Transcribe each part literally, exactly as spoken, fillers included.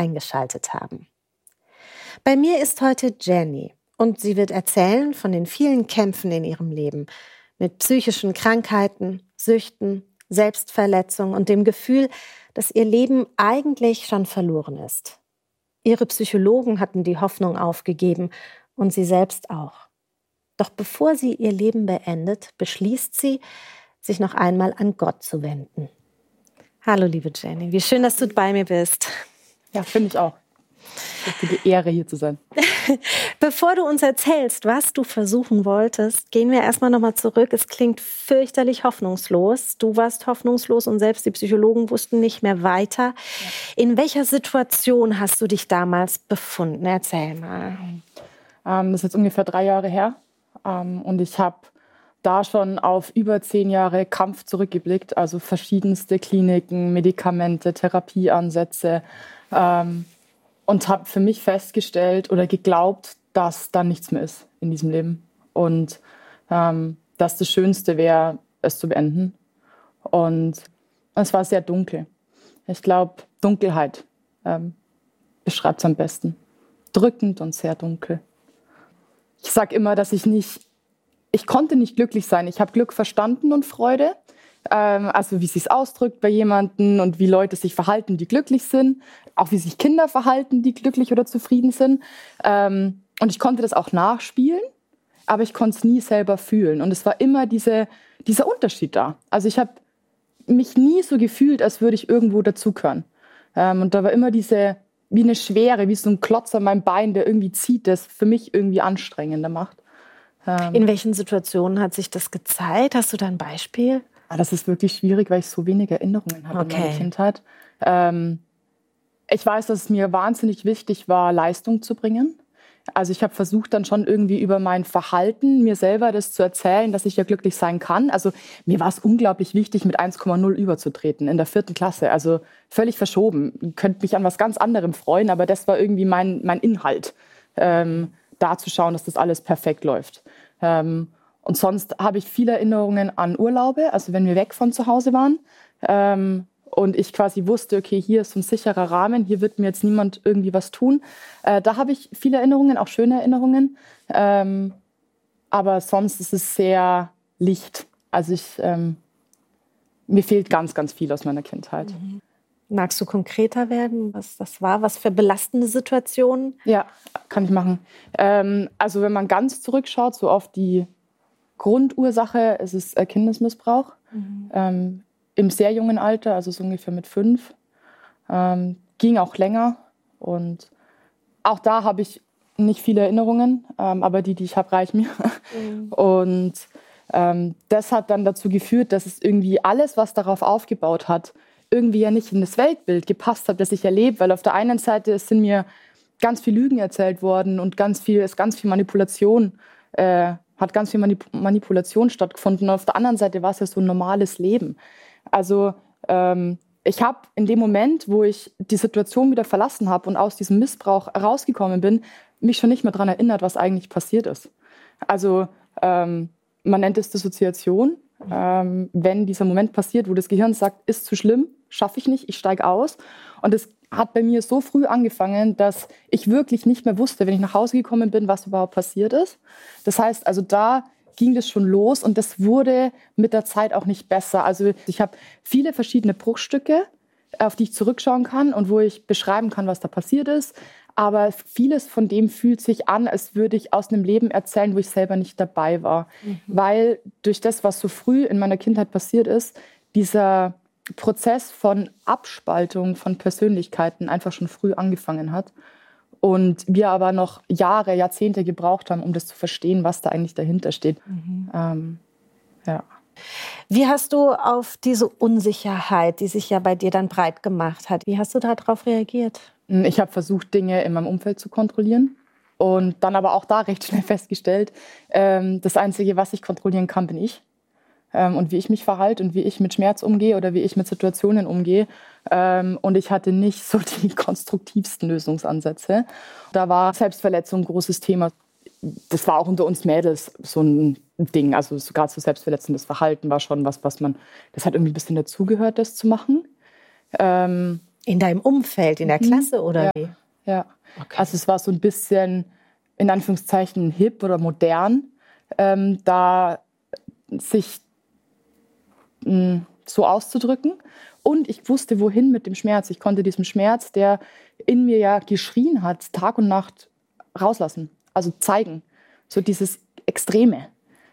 eingeschaltet haben. Bei mir ist heute Jenny und sie wird erzählen von den vielen Kämpfen in ihrem Leben mit psychischen Krankheiten, Süchten, Selbstverletzung und dem Gefühl, dass ihr Leben eigentlich schon verloren ist. Ihre Psychologen hatten die Hoffnung aufgegeben und sie selbst auch. Doch bevor sie ihr Leben beendet, beschließt sie, sich noch einmal an Gott zu wenden. Hallo, liebe Jenny, wie schön, dass du bei mir bist. Ja, finde ich auch. Die Ehre, hier zu sein. Bevor du uns erzählst, was du versuchen wolltest, gehen wir erstmal nochmal zurück. Es klingt fürchterlich hoffnungslos. Du warst hoffnungslos und selbst die Psychologen wussten nicht mehr weiter. Ja. In welcher Situation hast du dich damals befunden? Erzähl mal. Ähm, das ist jetzt ungefähr drei Jahre her. Ähm, und ich habe da schon auf über zehn Jahre Kampf zurückgeblickt. Also verschiedenste Kliniken, Medikamente, Therapieansätze. Ähm, Und habe für mich festgestellt oder geglaubt, dass da nichts mehr ist in diesem Leben. Und ähm, dass das Schönste wäre, es zu beenden. Und es war sehr dunkel. Ich glaube, Dunkelheit ähm, beschreibt es am besten. Drückend und sehr dunkel. Ich sage immer, dass ich nicht, ich konnte nicht glücklich sein. Ich habe Glück verstanden und Freude. Also wie es sich ausdrückt bei jemandem und wie Leute sich verhalten, die glücklich sind. Auch wie sich Kinder verhalten, die glücklich oder zufrieden sind. Und ich konnte das auch nachspielen, aber ich konnte es nie selber fühlen. Und es war immer diese, dieser Unterschied da. Also ich habe mich nie so gefühlt, als würde ich irgendwo dazugehören. Und da war immer diese, wie eine Schwere, wie so ein Klotz an meinem Bein, der irgendwie zieht, das für mich irgendwie anstrengender macht. In welchen Situationen hat sich das gezeigt? Hast du da ein Beispiel? Das ist wirklich schwierig, weil ich so wenige Erinnerungen habe okay. in meiner Kindheit. Ähm, ich weiß, dass es mir wahnsinnig wichtig war, Leistung zu bringen. Also ich habe versucht, dann schon irgendwie über mein Verhalten mir selber das zu erzählen, dass ich ja glücklich sein kann. Also mir war es unglaublich wichtig, mit eins Komma null überzutreten in der vierten Klasse. Also völlig verschoben. Ich könnte mich an was ganz anderem freuen, aber das war irgendwie mein, mein Inhalt, ähm, da zu schauen, dass das alles perfekt läuft. Ähm, Und sonst habe ich viele Erinnerungen an Urlaube, also wenn wir weg von zu Hause waren ähm, und ich quasi wusste, okay, hier ist so ein sicherer Rahmen, hier wird mir jetzt niemand irgendwie was tun. Äh, da habe ich viele Erinnerungen, auch schöne Erinnerungen. Ähm, aber sonst ist es sehr licht. Also ich, ähm, mir fehlt ganz, ganz viel aus meiner Kindheit. Mhm. Magst du konkreter werden, was das war? Was für belastende Situationen? Ja, kann ich machen. Ähm, also wenn man ganz zurückschaut, so auf die Grundursache ist es Kindesmissbrauch mhm. ähm, im sehr jungen Alter, also so ungefähr mit fünf. Ähm, ging auch länger und auch da habe ich nicht viele Erinnerungen, ähm, aber die, die ich habe, reichen mir. Mhm. Und ähm, das hat dann dazu geführt, dass es irgendwie alles, was darauf aufgebaut hat, irgendwie ja nicht in das Weltbild gepasst hat, das ich erlebe, weil auf der einen Seite sind mir ganz viel Lügen erzählt worden und ganz viel, ist ganz viel Manipulation äh, hat ganz viel Manip- Manipulation stattgefunden. Und auf der anderen Seite war es ja so ein normales Leben. Also ähm, ich habe in dem Moment, wo ich die Situation wieder verlassen habe und aus diesem Missbrauch rausgekommen bin, mich schon nicht mehr daran erinnert, was eigentlich passiert ist. Also ähm, man nennt es Dissoziation. Ähm, wenn dieser Moment passiert, wo das Gehirn sagt, ist zu schlimm, schaffe ich nicht, ich steige aus. Und es hat bei mir so früh angefangen, dass ich wirklich nicht mehr wusste, wenn ich nach Hause gekommen bin, was überhaupt passiert ist. Das heißt, also da ging das schon los und das wurde mit der Zeit auch nicht besser. Also ich habe viele verschiedene Bruchstücke, auf die ich zurückschauen kann und wo ich beschreiben kann, was da passiert ist. Aber vieles von dem fühlt sich an, als würde ich aus einem Leben erzählen, wo ich selber nicht dabei war. Mhm. Weil durch das, was so früh in meiner Kindheit passiert ist, dieser Prozess von Abspaltung von Persönlichkeiten einfach schon früh angefangen hat. Und wir aber noch Jahre, Jahrzehnte gebraucht haben, um das zu verstehen, was da eigentlich dahinter steht. Mhm. Ähm, ja. Wie hast du auf diese Unsicherheit, die sich ja bei dir dann breit gemacht hat, wie hast du darauf reagiert? Ich habe versucht, Dinge in meinem Umfeld zu kontrollieren und dann aber auch da recht schnell festgestellt, ähm, das Einzige, was ich kontrollieren kann, bin ich. Ähm, und wie ich mich verhalte und wie ich mit Schmerz umgehe oder wie ich mit Situationen umgehe. Ähm, und ich hatte nicht so die konstruktivsten Lösungsansätze. Da war Selbstverletzung ein großes Thema. Das war auch unter uns Mädels so ein Ding. Also gerade so selbstverletzendes Verhalten war schon was, was man, das hat irgendwie ein bisschen dazugehört, das zu machen. Ähm, In deinem Umfeld, in der Mhm. Klasse oder Ja. wie? Ja, Okay. also es war so ein bisschen, in Anführungszeichen, hip oder modern, ähm, da sich mh, so auszudrücken. Und ich wusste, wohin mit dem Schmerz. Ich konnte diesen Schmerz, der in mir ja geschrien hat, Tag und Nacht rauslassen, also zeigen. So dieses Extreme.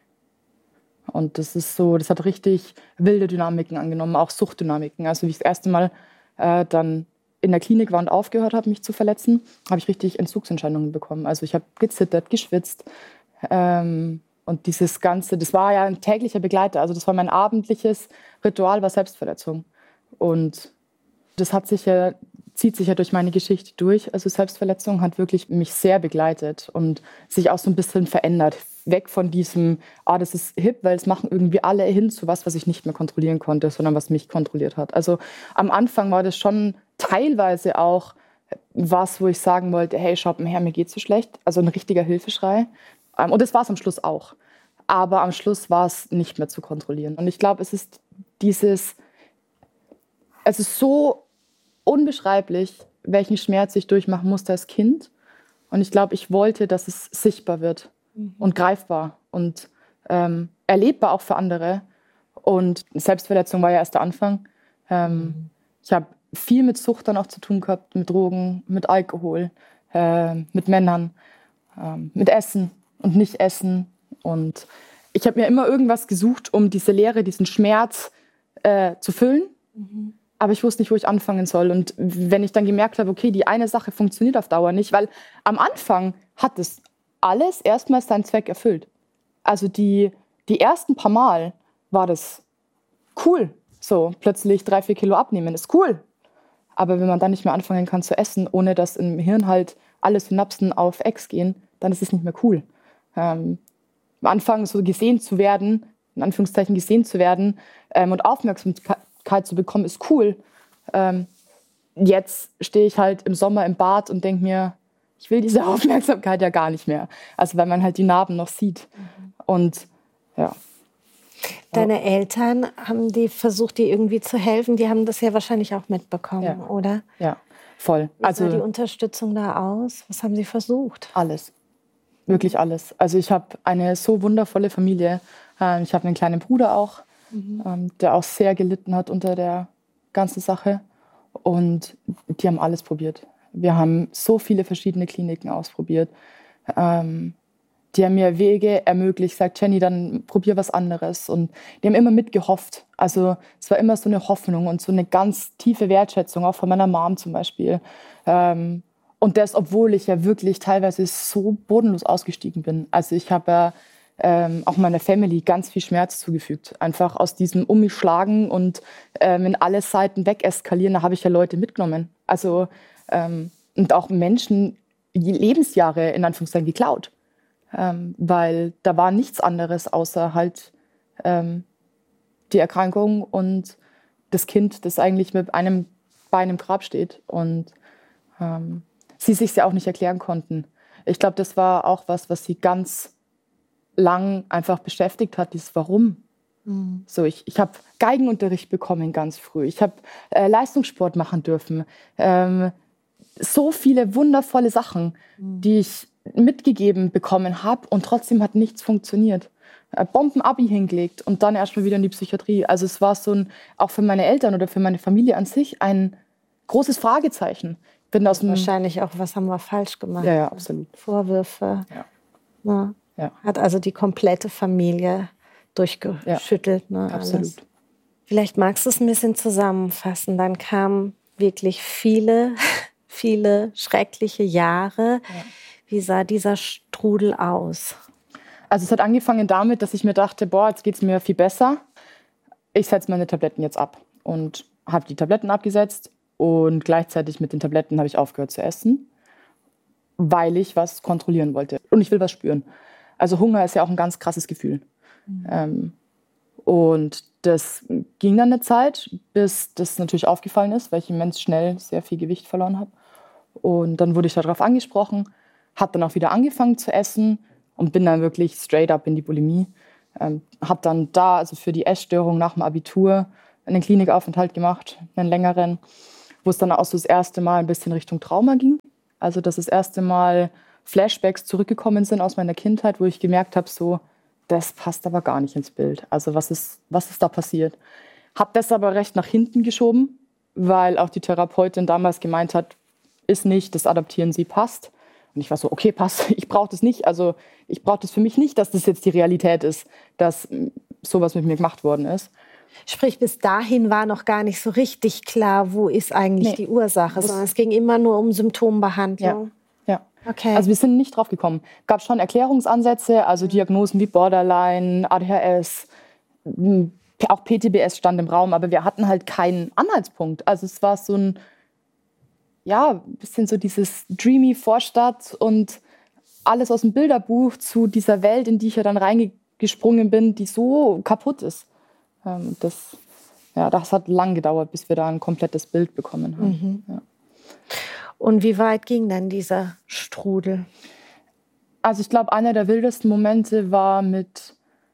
Und das ist so, das hat richtig wilde Dynamiken angenommen, auch Suchtdynamiken. Also wie ich das erste Mal äh, dann in der Klinik war und aufgehört habe, mich zu verletzen, habe ich richtig Entzugsentscheidungen bekommen. Also ich habe gezittert, geschwitzt. Ähm, und dieses Ganze, das war ja ein täglicher Begleiter. Also das war mein abendliches Ritual, war Selbstverletzung. Und das hat sich ja, zieht sich ja durch meine Geschichte durch. Also Selbstverletzung hat wirklich mich sehr begleitet und sich auch so ein bisschen verändert. Weg von diesem, ah, das ist hip, weil es machen irgendwie alle, hin zu was, was ich nicht mehr kontrollieren konnte, sondern was mich kontrolliert hat. Also am Anfang war das schon teilweise auch was, wo ich sagen wollte, hey, schaut mal her, mir geht's so schlecht. Also ein richtiger Hilfeschrei. Ähm, Und das war es am Schluss auch. Aber am Schluss war es nicht mehr zu kontrollieren. Und ich glaube, es ist dieses, es ist so unbeschreiblich, welchen Schmerz ich durchmachen musste als Kind. Und ich glaube, ich wollte, dass es sichtbar wird und greifbar und ähm, erlebbar auch für andere. Und Selbstverletzung war ja erst der Anfang. Ähm, mhm. Ich habe viel mit Sucht dann auch zu tun gehabt, mit Drogen, mit Alkohol, äh, mit Männern, äh, mit Essen und Nicht-Essen. Und ich habe mir immer irgendwas gesucht, um diese Leere, diesen Schmerz äh, zu füllen. Mhm. Aber ich wusste nicht, wo ich anfangen soll. Und wenn ich dann gemerkt habe, okay, die eine Sache funktioniert auf Dauer nicht, weil am Anfang hat es alles erstmal seinen Zweck erfüllt. Also die, die ersten paar Mal war das cool. So plötzlich drei, vier Kilo abnehmen ist cool. Aber wenn man dann nicht mehr anfangen kann zu essen, ohne dass im Hirn halt alle Synapsen auf Ex gehen, dann ist es nicht mehr cool. Ähm, am Anfang so gesehen zu werden, in Anführungszeichen gesehen zu werden ähm, und Aufmerksamkeit zu bekommen, ist cool. Ähm, jetzt stehe ich halt im Sommer im Bad und denke mir, ich will diese Aufmerksamkeit ja gar nicht mehr. Also weil man halt die Narben noch sieht. Mhm. Und ja. Deine Eltern, haben die versucht, dir irgendwie zu helfen? Die haben das ja wahrscheinlich auch mitbekommen, ja. oder? Ja, voll. Wie also, sah die Unterstützung da aus? Was haben sie versucht? Alles. Wirklich alles. Also ich habe eine so wundervolle Familie. Ich habe einen kleinen Bruder auch, mhm. der auch sehr gelitten hat unter der ganzen Sache. Und die haben alles probiert. Wir haben so viele verschiedene Kliniken ausprobiert. Ähm, die haben mir Wege ermöglicht, sagt Jenny, dann probier was anderes. Und die haben immer mitgehofft. Also es war immer so eine Hoffnung und so eine ganz tiefe Wertschätzung, auch von meiner Mom zum Beispiel. Ähm, und das, obwohl ich ja wirklich teilweise so bodenlos ausgestiegen bin. Also ich habe ja ähm, auch meiner Family ganz viel Schmerz zugefügt. Einfach aus diesem Um mich schlagen und ähm, in alle Seiten wegeskalieren, da habe ich ja Leute mitgenommen. Also ähm, und auch Menschen Lebensjahre in Anführungszeichen geklaut. Ähm, weil da war nichts anderes außer halt ähm, die Erkrankung und das Kind, das eigentlich mit einem Bein im Grab steht und ähm, sie sich ja auch nicht erklären konnten. Ich glaube, das war auch was, was sie ganz lang einfach beschäftigt hat, dieses Warum. Mhm. So, ich ich habe Geigenunterricht bekommen ganz früh. Ich habe äh, Leistungssport machen dürfen. Ähm, so viele wundervolle Sachen, mhm. die ich mitgegeben bekommen habe und trotzdem hat nichts funktioniert. Äh, Bomben-Abi hingelegt und dann erstmal wieder in die Psychiatrie. Also es war so ein, auch für meine Eltern oder für meine Familie an sich ein großes Fragezeichen. Bin aus dem Wahrscheinlich auch, was haben wir falsch gemacht? Ja, ja, absolut. Vorwürfe. Ja. Ja. Ja. Hat also die komplette Familie durchgeschüttelt. Ja, ne, absolut. Alles. Vielleicht magst du es ein bisschen zusammenfassen. Dann kamen wirklich viele, viele schreckliche Jahre. Ja. Wie sah dieser Strudel aus? Also es hat angefangen damit, dass ich mir dachte, boah, jetzt geht es mir viel besser. Ich setze meine Tabletten jetzt ab. Und habe die Tabletten abgesetzt und gleichzeitig mit den Tabletten habe ich aufgehört zu essen, weil ich was kontrollieren wollte. Und ich will was spüren. Also Hunger ist ja auch ein ganz krasses Gefühl. Mhm. Ähm, und das ging dann eine Zeit, bis das natürlich aufgefallen ist, weil ich immens schnell sehr viel Gewicht verloren habe. Und dann wurde ich darauf angesprochen, habe dann auch wieder angefangen zu essen und bin dann wirklich straight up in die Bulimie. Ähm, habe dann da, also für die Essstörung nach dem Abitur, einen Klinikaufenthalt gemacht, einen längeren. wo es dann auch so das erste Mal ein bisschen Richtung Trauma ging. Also dass das erste Mal Flashbacks zurückgekommen sind aus meiner Kindheit, wo ich gemerkt habe, so, das passt aber gar nicht ins Bild. Also was ist, was ist da passiert? Hab das aber recht nach hinten geschoben, weil auch die Therapeutin damals gemeint hat, ist nicht, das Adaptieren Sie passt. Und ich war so, okay, passt, ich brauche das nicht. Also ich brauche das für mich nicht, dass das jetzt die Realität ist, dass sowas mit mir gemacht worden ist. Sprich, bis dahin war noch gar nicht so richtig klar, wo ist eigentlich nee. die Ursache, sondern es ging immer nur um Symptombehandlung. Ja, ja. Okay. Also wir sind nicht drauf gekommen. Gab schon Erklärungsansätze, also Diagnosen wie Borderline, A D H S, auch P T B S stand im Raum, aber wir hatten halt keinen Anhaltspunkt. Also es war so ein, ja, ein bisschen so dieses dreamy Vorstadt und alles aus dem Bilderbuch zu dieser Welt, in die ich ja dann reingesprungen bin, die so kaputt ist. Das, ja, das hat lang gedauert, bis wir da ein komplettes Bild bekommen haben. Mhm. Ja. Und wie weit ging dann dieser Strudel? Also ich glaube, einer der wildesten Momente war mit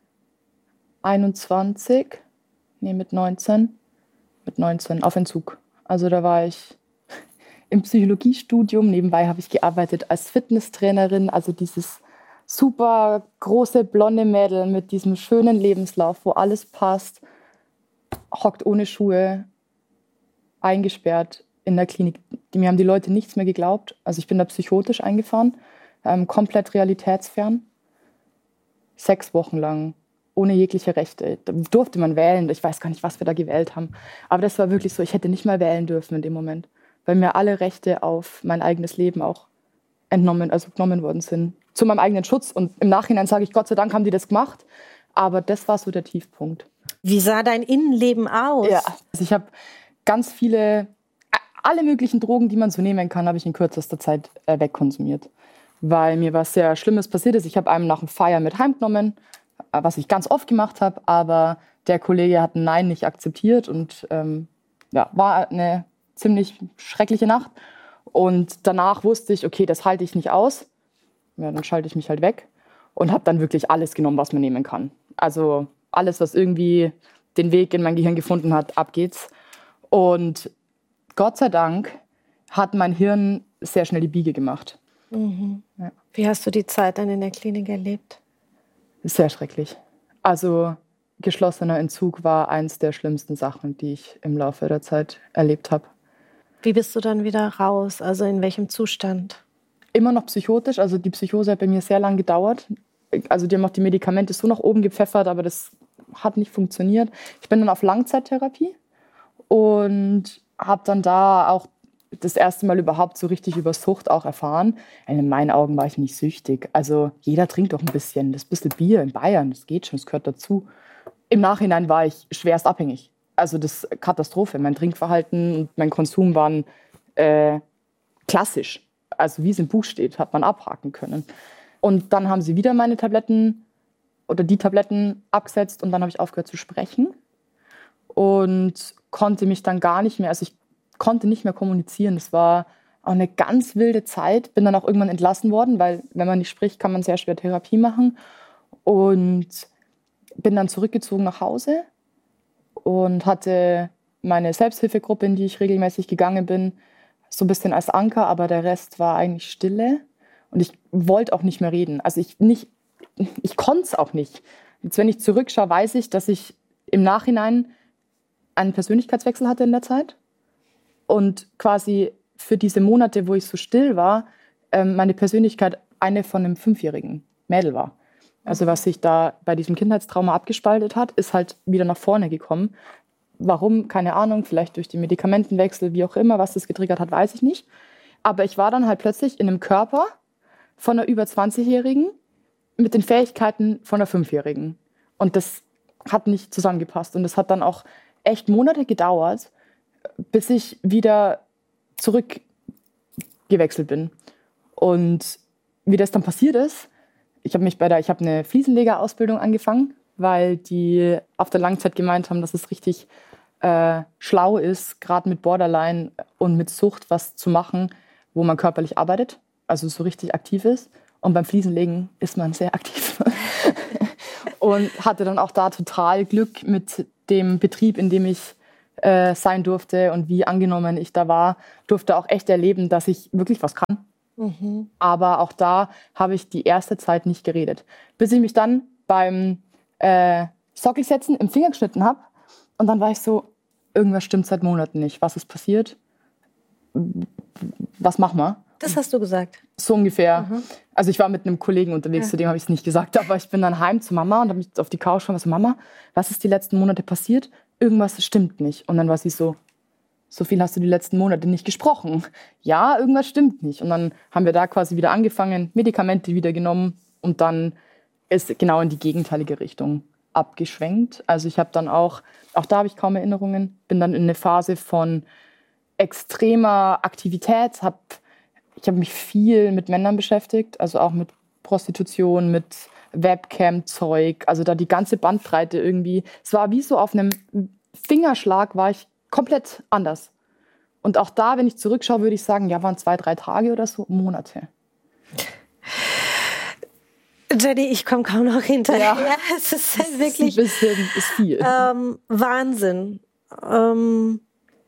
einundzwanzig, nee, mit neunzehn, mit neunzehn auf Entzug. Also da war ich im Psychologiestudium, nebenbei habe ich gearbeitet als Fitnesstrainerin, also dieses super große blonde Mädel mit diesem schönen Lebenslauf, wo alles passt, hockt ohne Schuhe, eingesperrt in der Klinik. Mir haben die Leute nichts mehr geglaubt. Also ich bin da psychotisch eingefahren, ähm, komplett realitätsfern. Sechs Wochen lang, ohne jegliche Rechte. Da durfte man wählen. Ich weiß gar nicht, was wir da gewählt haben. Aber das war wirklich so, ich hätte nicht mal wählen dürfen in dem Moment, weil mir alle Rechte auf mein eigenes Leben auch entnommen, also genommen worden sind. Zu meinem eigenen Schutz. Und im Nachhinein sage ich, Gott sei Dank haben die das gemacht. Aber das war so der Tiefpunkt. Wie sah dein Innenleben aus? Ja, also ich habe ganz viele, alle möglichen Drogen, die man so nehmen kann, habe ich in kürzester Zeit äh, wegkonsumiert. Weil mir was sehr Schlimmes passiert ist. Ich habe einem nach dem Feiern mit heimgenommen, was ich ganz oft gemacht habe. Aber der Kollege hat ein Nein nicht akzeptiert. Und ähm, ja, war eine ziemlich schreckliche Nacht. Und danach wusste ich, okay, das halte ich nicht aus. Ja, dann schalte ich mich halt weg und habe dann wirklich alles genommen, was man nehmen kann. Also alles, was irgendwie den Weg in mein Gehirn gefunden hat, ab geht's. Und Gott sei Dank hat mein Hirn sehr schnell die Biege gemacht. Mhm. Ja. Wie hast du die Zeit dann in der Klinik erlebt? Sehr schrecklich. Also geschlossener Entzug war eins der schlimmsten Sachen, die ich im Laufe der Zeit erlebt habe. Wie bist du dann wieder raus? Also in welchem Zustand? Immer noch psychotisch. Also die Psychose hat bei mir sehr lange gedauert. Also die haben auch die Medikamente so nach oben gepfeffert, aber das hat nicht funktioniert. Ich bin dann auf Langzeittherapie und habe dann da auch das erste Mal überhaupt so richtig über Sucht auch erfahren. In meinen Augen war ich nicht süchtig. Also jeder trinkt doch ein bisschen. Das bisschen Bier in Bayern, das geht schon, das gehört dazu. Im Nachhinein war ich schwerst abhängig. Also das ist Katastrophe. Mein Trinkverhalten und mein Konsum waren äh, klassisch. Also wie es im Buch steht, hat man abhaken können. Und dann haben sie wieder meine Tabletten oder die Tabletten abgesetzt und dann habe ich aufgehört zu sprechen und konnte mich dann gar nicht mehr, also ich konnte nicht mehr kommunizieren. Das war auch eine ganz wilde Zeit. Bin dann auch irgendwann entlassen worden, weil wenn man nicht spricht, kann man sehr schwer Therapie machen. Und bin dann zurückgezogen nach Hause und hatte meine Selbsthilfegruppe, in die ich regelmäßig gegangen bin, so ein bisschen als Anker, aber der Rest war eigentlich Stille. Und ich wollte auch nicht mehr reden. Also ich nicht, ich konnte es auch nicht. Jetzt, wenn ich zurückschaue, weiß ich, dass ich im Nachhinein einen Persönlichkeitswechsel hatte in der Zeit. Und quasi für diese Monate, wo ich so still war, meine Persönlichkeit eine von einem fünfjährigen Mädel war. Also was sich da bei diesem Kindheitstrauma abgespaltet hat, ist halt wieder nach vorne gekommen. Warum? Keine Ahnung, vielleicht durch den Medikamentenwechsel, wie auch immer, was das getriggert hat, weiß ich nicht. Aber ich war dann halt plötzlich in einem Körper von einer über zwanzigjährigen mit den Fähigkeiten von einer fünfjährigen. Und das hat nicht zusammengepasst. Und das hat dann auch echt Monate gedauert, bis ich wieder zurückgewechselt bin. Und wie das dann passiert ist, ich habe mich bei der, ich habe eine Fliesenlegerausbildung angefangen, weil die auf der Langzeit gemeint haben, dass es richtig äh, schlau ist, gerade mit Borderline und mit Sucht was zu machen, wo man körperlich arbeitet, also so richtig aktiv ist. Und beim Fliesenlegen ist man sehr aktiv. Und hatte dann auch da total Glück mit dem Betrieb, in dem ich äh, sein durfte und wie angenommen ich da war, durfte auch echt erleben, dass ich wirklich was kann. Mhm. Aber auch da habe ich die erste Zeit nicht geredet. Bis ich mich dann beim äh, Sockelsetzen im Finger geschnitten habe. Und dann war ich so, irgendwas stimmt seit Monaten nicht. Was ist passiert? Was machen wir? Das hast du gesagt? So ungefähr. Mhm. Also ich war mit einem Kollegen unterwegs, ja. Zu dem habe ich es nicht gesagt. Aber ich bin dann heim zu Mama und habe mich auf die Couch geschaut und so, Mama, was ist die letzten Monate passiert? Irgendwas stimmt nicht. Und dann war sie so, so viel hast du die letzten Monate nicht gesprochen. Ja, irgendwas stimmt nicht. Und dann haben wir da quasi wieder angefangen, Medikamente wieder genommen und dann ist genau in die gegenteilige Richtung abgeschwenkt. Also ich habe dann auch, auch da habe ich kaum Erinnerungen, bin dann in eine Phase von extremer Aktivität, hab, ich habe mich viel mit Männern beschäftigt, also auch mit Prostitution, mit Webcam-Zeug, also da die ganze Bandbreite irgendwie. Es war wie so auf einem Fingerschlag, war ich komplett anders. Und auch da, wenn ich zurückschaue, würde ich sagen, ja, waren zwei, drei Tage oder so, Monate. Jenny, ich komme kaum noch hinterher. Ja. Es ist halt wirklich ein bisschen, ist viel. Ähm, Wahnsinn. Ähm,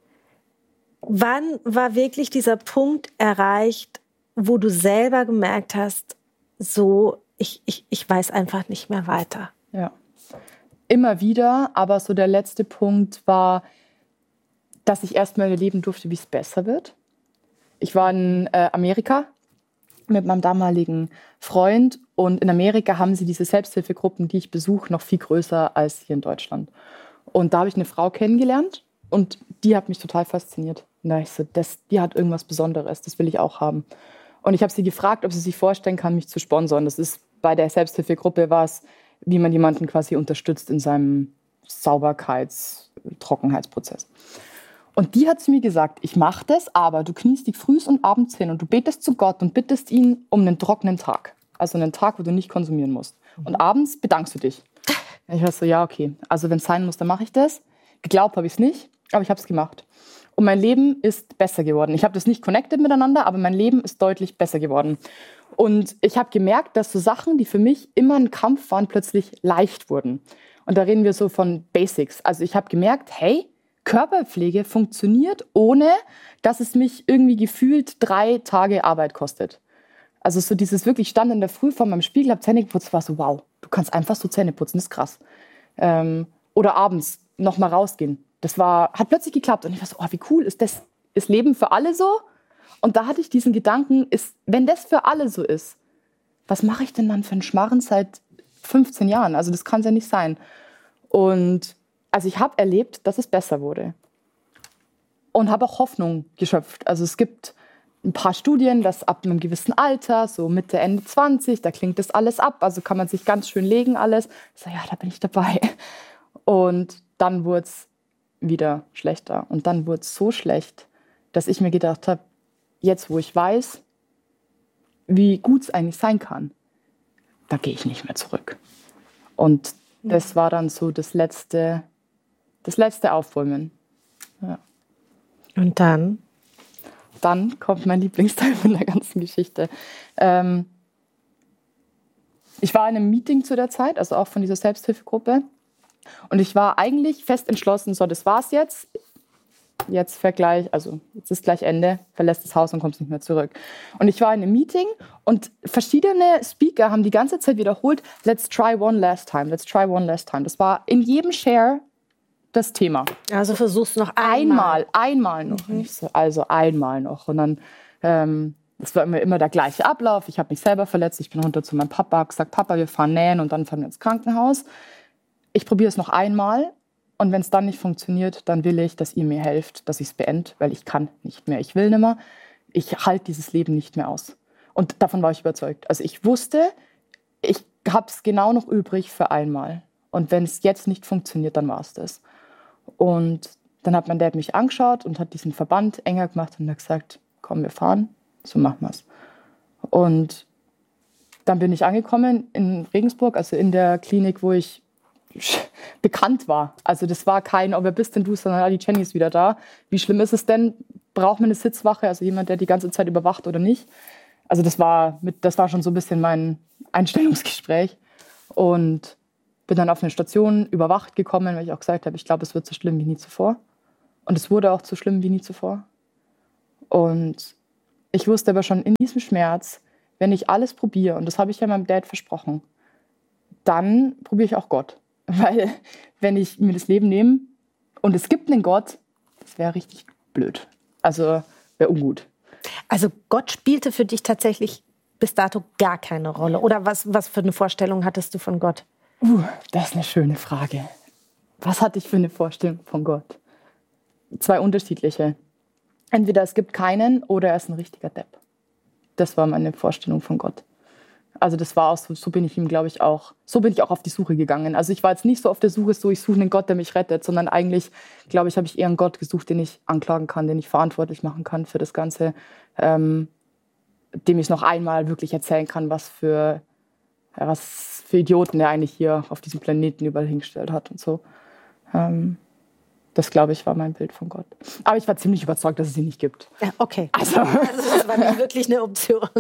wann war wirklich dieser Punkt erreicht, wo du selber gemerkt hast, so, ich, ich, ich weiß einfach nicht mehr weiter? Ja, immer wieder, aber so der letzte Punkt war, dass ich erstmal erleben durfte, wie es besser wird. Ich war in äh, Amerika mit meinem damaligen Freund und in Amerika haben sie diese Selbsthilfegruppen, die ich besuche, noch viel größer als hier in Deutschland. Und da habe ich eine Frau kennengelernt und die hat mich total fasziniert. Und da habe ich so, das, die hat irgendwas Besonderes, das will ich auch haben. Und ich habe sie gefragt, ob sie sich vorstellen kann, mich zu sponsern. Das ist bei der Selbsthilfegruppe was, wie man jemanden quasi unterstützt in seinem Sauberkeits-, Trockenheitsprozess. Und die hat zu mir gesagt, ich mache das, aber du kniest dich frühs und abends hin und du betest zu Gott und bittest ihn um einen trockenen Tag. Also einen Tag, wo du nicht konsumieren musst. Und abends bedankst du dich. Und ich war so, ja, okay. Also wenn es sein muss, dann mache ich das. Geglaubt habe ich es nicht, aber ich habe es gemacht. Und mein Leben ist besser geworden. Ich habe das nicht connected miteinander, aber mein Leben ist deutlich besser geworden. Und ich habe gemerkt, dass so Sachen, die für mich immer ein Kampf waren, plötzlich leicht wurden. Und da reden wir so von Basics. Also ich habe gemerkt, hey, Körperpflege funktioniert, ohne dass es mich irgendwie gefühlt drei Tage Arbeit kostet. Also so dieses wirklich Stand in der Früh vor meinem Spiegel, habe Zähne geputzt, war so, wow, du kannst einfach so Zähne putzen, das ist krass. Ähm, oder abends nochmal rausgehen. Das war, hat plötzlich geklappt und ich war so, oh, wie cool, ist das, ist Leben für alle so? Und da hatte ich diesen Gedanken, ist, wenn das für alle so ist, was mache ich denn dann für einen Schmarren seit fünfzehn Jahren? Also das kann es ja nicht sein. Und also ich habe erlebt, dass es besser wurde und habe auch Hoffnung geschöpft. Also es gibt ein paar Studien, dass ab einem gewissen Alter, so Mitte, Ende zwanzig, da klingt das alles ab. Also kann man sich ganz schön legen alles. Ich so, ja, da bin ich dabei. Und dann wurde es wieder schlechter. Und dann wurde es so schlecht, dass ich mir gedacht habe, jetzt wo ich weiß, wie gut es eigentlich sein kann, da gehe ich nicht mehr zurück. Und das war dann so das letzte... Das letzte Aufräumen. Ja. Und dann? Dann kommt mein Lieblingsteil von der ganzen Geschichte. Ähm, ich war in einem Meeting zu der Zeit, also auch von dieser Selbsthilfegruppe. Und ich war eigentlich fest entschlossen, so, das war's jetzt. Jetzt vergleich, also jetzt ist gleich Ende, verlässt das Haus und kommst nicht mehr zurück. Und ich war in einem Meeting und verschiedene Speaker haben die ganze Zeit wiederholt, let's try one last time, let's try one last time. Das war in jedem Share das Thema. Also versuchst du noch einmal. Einmal, einmal noch. Mhm. So, also einmal noch. Und dann, ähm, das war immer, immer der gleiche Ablauf. Ich habe mich selber verletzt. Ich bin runter zu meinem Papa, gesagt, Papa, wir fahren nähen und dann fahren wir ins Krankenhaus. Ich probiere es noch einmal. Und wenn es dann nicht funktioniert, dann will ich, dass ihr mir helft, dass ich es beende, weil ich kann nicht mehr. Ich will nicht mehr. Ich halte dieses Leben nicht mehr aus. Und davon war ich überzeugt. Also ich wusste, ich habe es genau noch übrig für einmal. Und wenn es jetzt nicht funktioniert, dann war es das. Und dann hat mein Dad mich angeschaut und hat diesen Verband enger gemacht und hat gesagt, komm, wir fahren, so machen wir es. Und dann bin ich angekommen in Regensburg, also in der Klinik, wo ich bekannt war. Also das war kein, oh, wer bist denn du, sondern ah, die Jenny ist wieder da. Wie schlimm ist es denn? Braucht man eine Sitzwache, also jemand, der die ganze Zeit überwacht oder nicht? Also das war, mit, das war schon so ein bisschen mein Einstellungsgespräch. Und bin dann auf eine Station überwacht gekommen, weil ich auch gesagt habe, ich glaube, es wird so schlimm wie nie zuvor. Und es wurde auch so schlimm wie nie zuvor. Und ich wusste aber schon in diesem Schmerz, wenn ich alles probiere, und das habe ich ja meinem Dad versprochen, dann probiere ich auch Gott. Weil wenn ich mir das Leben nehme und es gibt einen Gott, das wäre richtig blöd. Also wäre ungut. Also Gott spielte für dich tatsächlich bis dato gar keine Rolle. Oder was, was für eine Vorstellung hattest du von Gott? Uh, das ist eine schöne Frage. Was hatte ich für eine Vorstellung von Gott? Zwei unterschiedliche. Entweder es gibt keinen oder er ist ein richtiger Depp. Das war meine Vorstellung von Gott. Also das war auch so, so bin ich ihm, glaube ich, auch, so bin ich auch auf die Suche gegangen. Also ich war jetzt nicht so auf der Suche, so ich suche einen Gott, der mich rettet, sondern eigentlich, glaube ich, habe ich eher einen Gott gesucht, den ich anklagen kann, den ich verantwortlich machen kann für das Ganze, ähm, dem ich noch einmal wirklich erzählen kann, was für, ja, was für Idioten er eigentlich hier auf diesem Planeten überall hingestellt hat und so. Ähm, Das, glaube ich, war mein Bild von Gott. Aber ich war ziemlich überzeugt, dass es ihn nicht gibt. Ja, okay. Also, also das war nicht wirklich eine Option.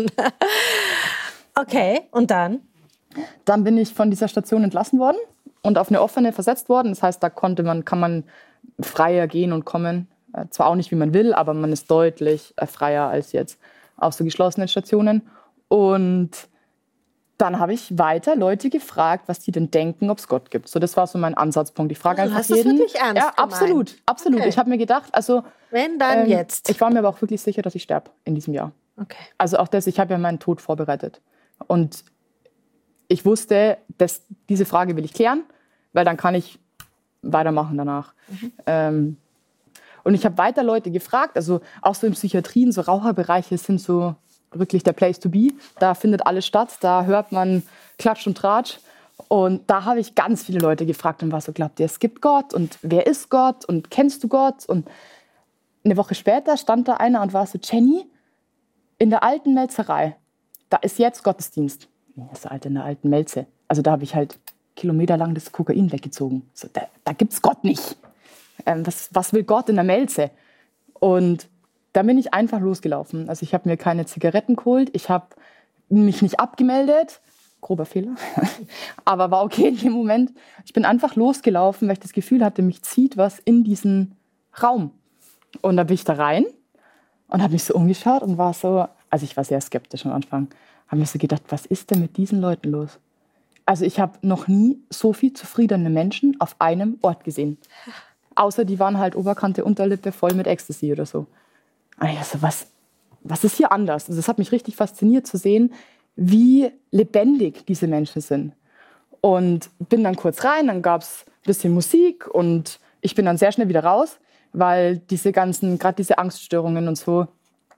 Okay, und dann? Dann bin ich von dieser Station entlassen worden und auf eine offene versetzt worden. Das heißt, da konnte man, kann man freier gehen und kommen. Zwar auch nicht, wie man will, aber man ist deutlich freier als jetzt auf so geschlossenen Stationen. Und dann habe ich weiter Leute gefragt, was die denn denken, ob es Gott gibt. So, das war so mein Ansatzpunkt. Ich frage also, einfach hast jeden. jeden. Das wirklich ernst ja, absolut, gemeint? absolut. Okay. Ich habe mir gedacht, also wenn dann ähm, jetzt. Ich war mir aber auch wirklich sicher, dass ich sterbe in diesem Jahr. Okay. Also auch das, ich habe ja meinen Tod vorbereitet. Und ich wusste, dass diese Frage will ich klären, weil dann kann ich weitermachen danach. Mhm. Ähm, und ich habe weiter Leute gefragt, also auch so in Psychiatrien, so Raucherbereiche sind so wirklich der Place to be. Da findet alles statt, da hört man Klatsch und Tratsch. Und da habe ich ganz viele Leute gefragt und war so, glaubt ihr, es gibt Gott? Und wer ist Gott? Und kennst du Gott? Und eine Woche später stand da einer und war so, Jenny, in der alten Melzerei, da ist jetzt Gottesdienst. Das ist halt in der alten Melze. Also da habe ich halt kilometerlang das Kokain weggezogen. So, da da gibt es Gott nicht. Ähm, was, was will Gott in der Melze? Und da bin ich einfach losgelaufen. Also ich habe mir keine Zigaretten geholt, ich habe mich nicht abgemeldet. Grober Fehler, aber war okay in dem Moment. Ich bin einfach losgelaufen, weil ich das Gefühl hatte, mich zieht was in diesen Raum. Und da bin ich da rein und habe mich so umgeschaut und war so, also ich war sehr skeptisch am Anfang, habe mir so gedacht, was ist denn mit diesen Leuten los? Also ich habe noch nie so viel zufriedene Menschen auf einem Ort gesehen. Außer die waren halt Oberkante, Unterlippe voll mit Ecstasy oder so. Und ich so, was, was ist hier anders? Also es hat mich richtig fasziniert zu sehen, wie lebendig diese Menschen sind. Und bin dann kurz rein, dann gab es ein bisschen Musik und ich bin dann sehr schnell wieder raus, weil diese ganzen, gerade diese Angststörungen und so,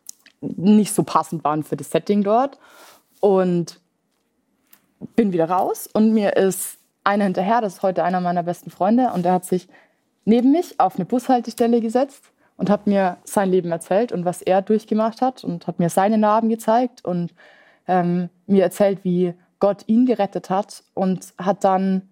nicht so passend waren für das Setting dort. Und bin wieder raus und mir ist einer hinterher, das ist heute einer meiner besten Freunde, und der hat sich neben mich auf eine Bushaltestelle gesetzt und hat mir sein Leben erzählt und was er durchgemacht hat und hat mir seine Narben gezeigt und ähm, mir erzählt, wie Gott ihn gerettet hat und hat dann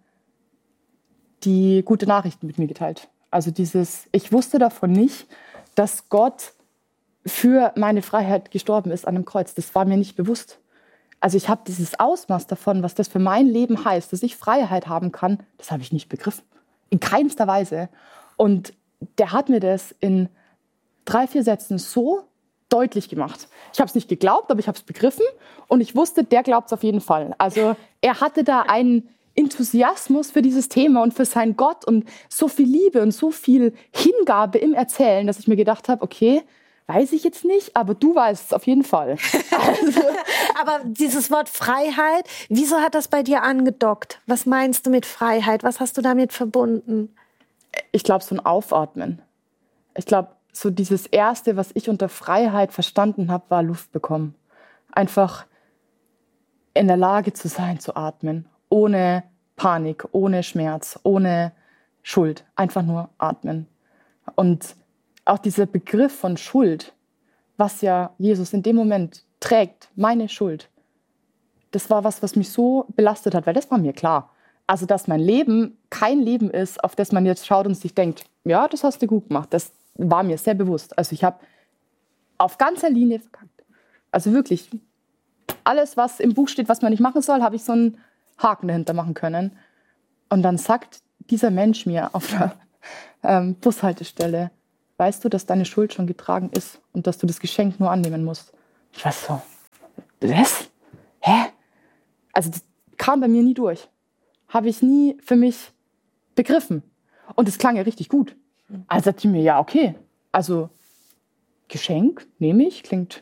die gute Nachricht mit mir geteilt. Also dieses, ich wusste davon nicht, dass Gott für meine Freiheit gestorben ist an einem Kreuz. Das war mir nicht bewusst. Also ich habe dieses Ausmaß davon, was das für mein Leben heißt, dass ich Freiheit haben kann, das habe ich nicht begriffen. In keinster Weise. Und der hat mir das in drei, vier Sätzen so deutlich gemacht. Ich habe es nicht geglaubt, aber ich habe es begriffen und ich wusste, der glaubt es auf jeden Fall. Also er hatte da einen Enthusiasmus für dieses Thema und für seinen Gott und so viel Liebe und so viel Hingabe im Erzählen, dass ich mir gedacht habe, okay, weiß ich jetzt nicht, aber du weißt es auf jeden Fall. Also. Aber dieses Wort Freiheit, wieso hat das bei dir angedockt? Was meinst du mit Freiheit? Was hast du damit verbunden? Ich glaube, so ein Aufatmen. Ich glaube, so dieses Erste, was ich unter Freiheit verstanden habe, war Luft bekommen. Einfach in der Lage zu sein, zu atmen. Ohne Panik, ohne Schmerz, ohne Schuld. Einfach nur atmen. Und auch dieser Begriff von Schuld, was ja Jesus in dem Moment trägt, meine Schuld, das war was, was mich so belastet hat, weil das war mir klar. Also, dass mein Leben kein Leben ist, auf das man jetzt schaut und sich denkt, ja, das hast du gut gemacht, das war mir sehr bewusst. Also ich habe auf ganzer Linie verkackt. Also wirklich, alles, was im Buch steht, was man nicht machen soll, habe ich so einen Haken dahinter machen können. Und dann sagt dieser Mensch mir auf der ähm, Bushaltestelle, weißt du, dass deine Schuld schon getragen ist und dass du das Geschenk nur annehmen musst? Ich war so, was? Hä? Also das kam bei mir nie durch. Habe ich nie für mich begriffen. Und es klang ja richtig gut. Also dachte ich mir, ja, okay, also Geschenk nehme ich, klingt,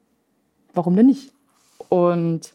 warum denn nicht? Und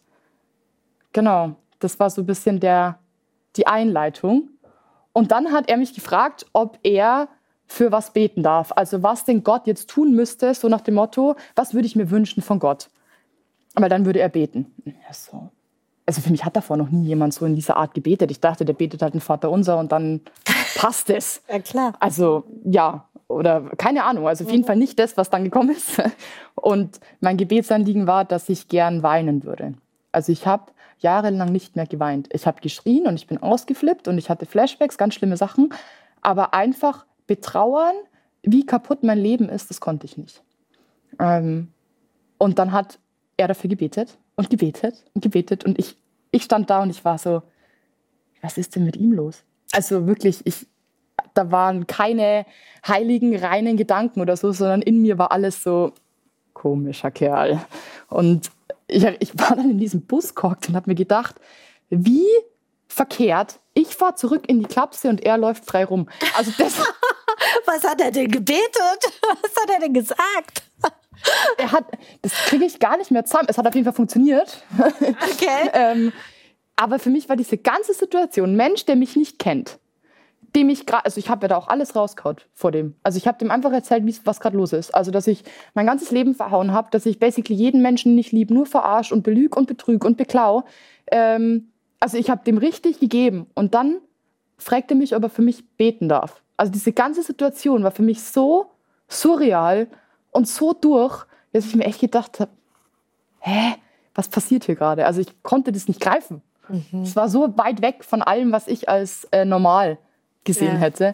genau, das war so ein bisschen der, die Einleitung. Und dann hat er mich gefragt, ob er für was beten darf. Also was denn Gott jetzt tun müsste, so nach dem Motto, was würde ich mir wünschen von Gott? Aber dann würde er beten. Ja, so. Also für mich hat davor noch nie jemand so in dieser Art gebetet. Ich dachte, der betet halt ein Vaterunser und dann passt es. Ja, klar. Also ja, oder keine Ahnung. Also auf jeden Fall nicht das, was dann gekommen ist. Und mein Gebetsanliegen war, dass ich gern weinen würde. Also ich habe jahrelang nicht mehr geweint. Ich habe geschrien und ich bin ausgeflippt und ich hatte Flashbacks, ganz schlimme Sachen. Aber einfach betrauern, wie kaputt mein Leben ist, das konnte ich nicht. Ähm, und dann hat er dafür gebetet und gebetet und gebetet. Und ich, ich stand da und ich war so, was ist denn mit ihm los? Also wirklich, ich, da waren keine heiligen, reinen Gedanken oder so, sondern in mir war alles so, komischer Kerl. Und ich, ich war dann in diesem Bus gehockt und habe mir gedacht, wie verkehrt, ich fahre zurück in die Klapse und er läuft frei rum. Also das Was hat er denn gebetet? Was hat er denn gesagt? Er hat, das kriege ich gar nicht mehr zusammen. Es hat auf jeden Fall funktioniert. Okay. ähm, aber für mich war diese ganze Situation, ein Mensch, der mich nicht kennt, dem ich gerade, also ich habe ja da auch alles rausgehauen vor dem. Also ich habe dem einfach erzählt, was gerade los ist. Also dass ich mein ganzes Leben verhauen habe, dass ich basically jeden Menschen nicht lieb, nur verarsche und belüge und betrüge und beklau. Ähm, also ich habe dem richtig gegeben. Und dann fragte er mich, ob er für mich beten darf. Also diese ganze Situation war für mich so surreal und so durch, dass ich mir echt gedacht habe, hä, was passiert hier gerade? Also ich konnte das nicht greifen. Mhm. Es war so weit weg von allem, was ich als äh, normal gesehen ja. hätte.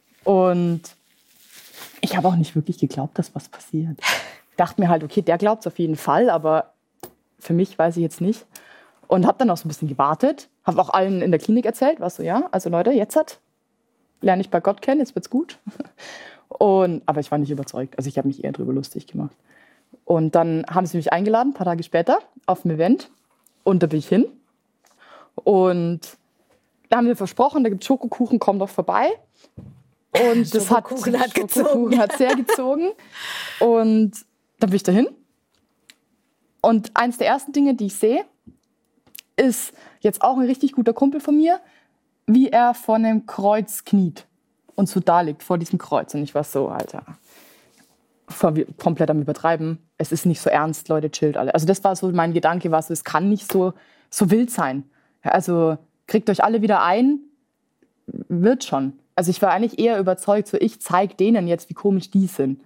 Und ich habe auch nicht wirklich geglaubt, dass was passiert. Ich dachte mir halt, okay, der glaubt es auf jeden Fall, aber für mich weiß ich jetzt nicht. Und habe dann auch so ein bisschen gewartet, habe auch allen in der Klinik erzählt, war so, ja, also Leute, jetzt hat, lerne ich bei Gott kennen, jetzt wird's gut. Und, aber ich war nicht überzeugt, also ich habe mich eher drüber lustig gemacht. Und dann haben sie mich eingeladen, ein paar Tage später, auf ein Event. Und da bin ich hin. Und da haben wir versprochen, da gibt es Schokokuchen, komm doch vorbei. Und das hat, Schokokuchen hat, Schokokuchen hat sehr gezogen. Und dann bin ich dahin. Und eins der ersten Dinge, die ich sehe, ist jetzt auch ein richtig guter Kumpel von mir, wie er vor einem Kreuz kniet und so da liegt, vor diesem Kreuz. Und ich war so, Alter, voll komplett am Übertreiben. Es ist nicht so ernst, Leute, chillt alle. Also das war so mein Gedanke, war so, es kann nicht so, so wild sein. Also kriegt euch alle wieder ein, wird schon. Also ich war eigentlich eher überzeugt, so ich zeige denen jetzt, wie komisch die sind.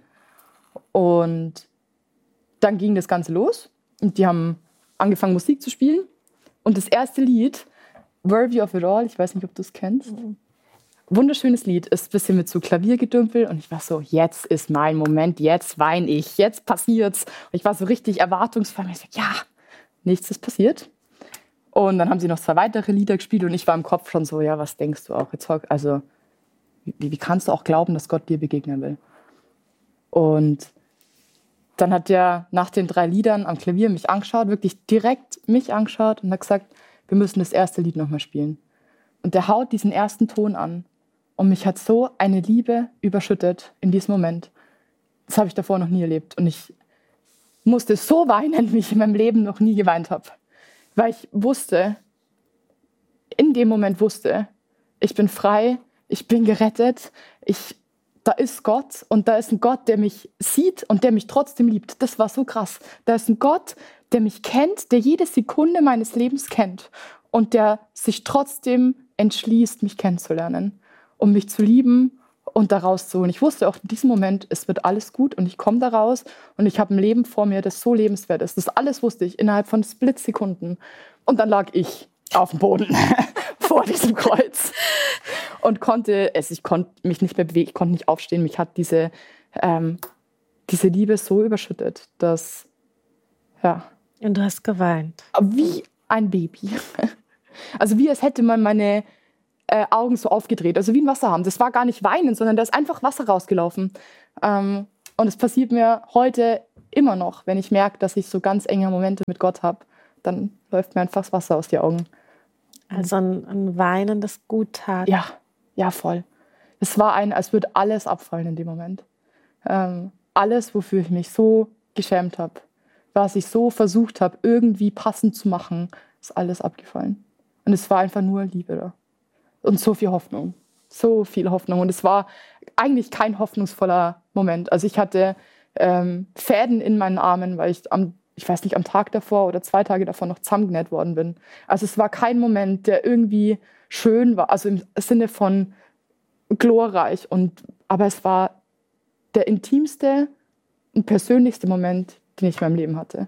Und dann ging das Ganze los und die haben angefangen, Musik zu spielen. Und das erste Lied, Worthy of It All, ich weiß nicht, ob du es kennst. Mhm. Wunderschönes Lied, ist ein bisschen mit so Klaviergedümpel. Und ich war so, jetzt ist mein Moment, jetzt weine ich, jetzt passiert's. Und ich war so richtig erwartungsvoll. Und ich so, ja, nichts ist passiert. Und dann haben sie noch zwei weitere Lieder gespielt und ich war im Kopf schon so, ja, was denkst du auch? Jetzt, also, wie, wie kannst du auch glauben, dass Gott dir begegnen will? Und dann hat der nach den drei Liedern am Klavier mich angeschaut, wirklich direkt mich angeschaut und hat gesagt, wir müssen das erste Lied nochmal spielen. Und der haut diesen ersten Ton an. Und mich hat so eine Liebe überschüttet in diesem Moment. Das habe ich davor noch nie erlebt. Und ich musste so weinen, wie ich in meinem Leben noch nie geweint habe. Weil ich wusste, in dem Moment wusste, ich bin frei, ich bin gerettet, ich, da ist Gott und da ist ein Gott, der mich sieht und der mich trotzdem liebt. Das war so krass. Da ist ein Gott, der mich kennt, der jede Sekunde meines Lebens kennt und der sich trotzdem entschließt, mich kennenzulernen, um mich zu lieben und da rauszuholen. Ich wusste auch in diesem Moment, es wird alles gut und ich komme da raus und ich habe ein Leben vor mir, das so lebenswert ist. Das alles wusste ich innerhalb von Splitsekunden. Und dann lag ich auf dem Boden vor diesem Kreuz und konnte es, ich konnte mich nicht mehr bewegen, ich konnte nicht aufstehen. Mich hat diese, ähm, diese Liebe so überschüttet, dass, ja. Und du hast geweint. Wie ein Baby. Also wie als hätte man meine äh, Augen so aufgedreht, also wie ein Wasserhahn. Das war gar nicht weinen, sondern da ist einfach Wasser rausgelaufen. Ähm, und es passiert mir heute immer noch, wenn ich merke, dass ich so ganz enge Momente mit Gott habe, dann läuft mir einfach das Wasser aus den Augen. Also ein, ein Weinen, das gut tat. Ja, ja, voll. Es war ein, als würde alles abfallen in dem Moment. Ähm, alles, wofür ich mich so geschämt habe, was ich so versucht habe, irgendwie passend zu machen, ist alles abgefallen. Und es war einfach nur Liebe da. Und so viel Hoffnung. So viel Hoffnung. Und es war eigentlich kein hoffnungsvoller Moment. Also ich hatte ähm, Fäden in meinen Armen, weil ich am, ich weiß nicht, am Tag davor oder zwei Tage davor noch zusammengenäht worden bin. Also es war kein Moment, der irgendwie schön war, also im Sinne von glorreich. Und, aber es war der intimste und persönlichste Moment, den ich in meinem Leben hatte.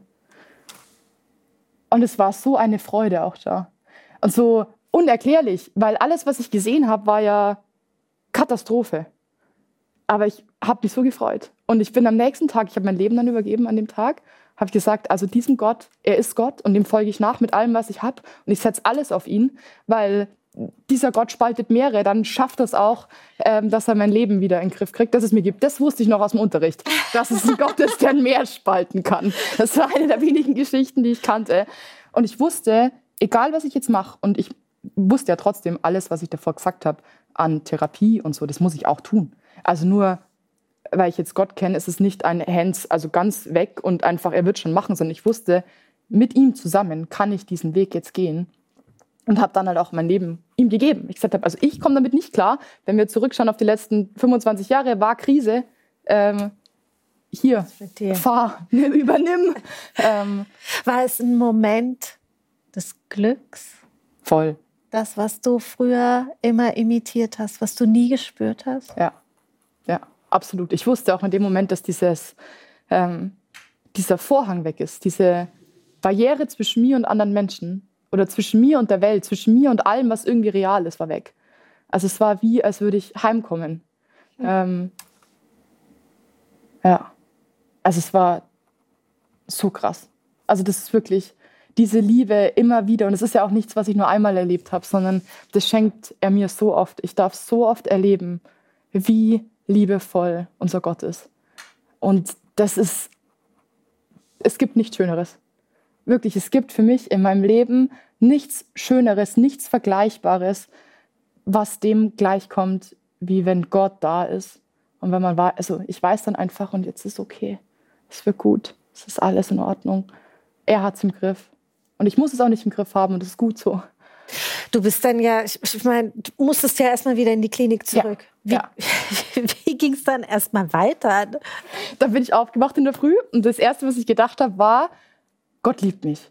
Und es war so eine Freude auch da. Und so unerklärlich, weil alles, was ich gesehen habe, war ja Katastrophe. Aber ich habe mich so gefreut. Und ich bin am nächsten Tag, ich habe mein Leben dann übergeben an dem Tag, habe ich gesagt, also diesem Gott, er ist Gott und dem folge ich nach mit allem, was ich habe. Und ich setze alles auf ihn, weil dieser Gott spaltet Meere, dann schafft es auch, ähm, dass er mein Leben wieder in den Griff kriegt, dass es mir gibt. Das wusste ich noch aus dem Unterricht, dass es ein Gott ist, der ein Meer spalten kann. Das war eine der wenigen Geschichten, die ich kannte. Und ich wusste, egal was ich jetzt mache, und ich wusste ja trotzdem alles, was ich davor gesagt habe, an Therapie und so, das muss ich auch tun. Also nur, weil ich jetzt Gott kenne, ist es nicht ein Hands, also ganz weg und einfach, er wird schon machen, sondern ich wusste, mit ihm zusammen kann ich diesen Weg jetzt gehen. Und habe dann halt auch mein Leben ihm gegeben. Ich gesagt habe, also ich komme damit nicht klar. Wenn wir zurückschauen auf die letzten fünfundzwanzig Jahre, war Krise. Ähm, hier, fahr, nimm, übernimm. Ähm, war es ein Moment des Glücks? Voll. Das, was du früher immer imitiert hast, was du nie gespürt hast? Ja, ja, absolut. Ich wusste auch in dem Moment, dass dieses, ähm, dieser Vorhang weg ist. Diese Barriere zwischen mir und anderen Menschen. Oder zwischen mir und der Welt, zwischen mir und allem, was irgendwie real ist, war weg. Also es war wie, als würde ich heimkommen. Mhm. Ähm, ja, also es war so krass. Also das ist wirklich diese Liebe immer wieder. Und es ist ja auch nichts, was ich nur einmal erlebt habe, sondern das schenkt er mir so oft. Ich darf so oft erleben, wie liebevoll unser Gott ist. Und das ist, es gibt nichts Schöneres. Wirklich, es gibt für mich in meinem Leben nichts Schöneres, nichts Vergleichbares, was dem gleichkommt, wie wenn Gott da ist. Und wenn man war, also ich weiß dann einfach, und jetzt ist okay, es wird gut, es ist alles in Ordnung. Er hat es im Griff. Und ich muss es auch nicht im Griff haben und das ist gut so. Du bist dann ja, ich, ich meine, du musstest ja erstmal wieder in die Klinik zurück. Ja. Wie, ja. wie ging es dann erstmal weiter? Dann bin ich aufgewacht in der Früh und das Erste, was ich gedacht habe, war, Gott liebt mich.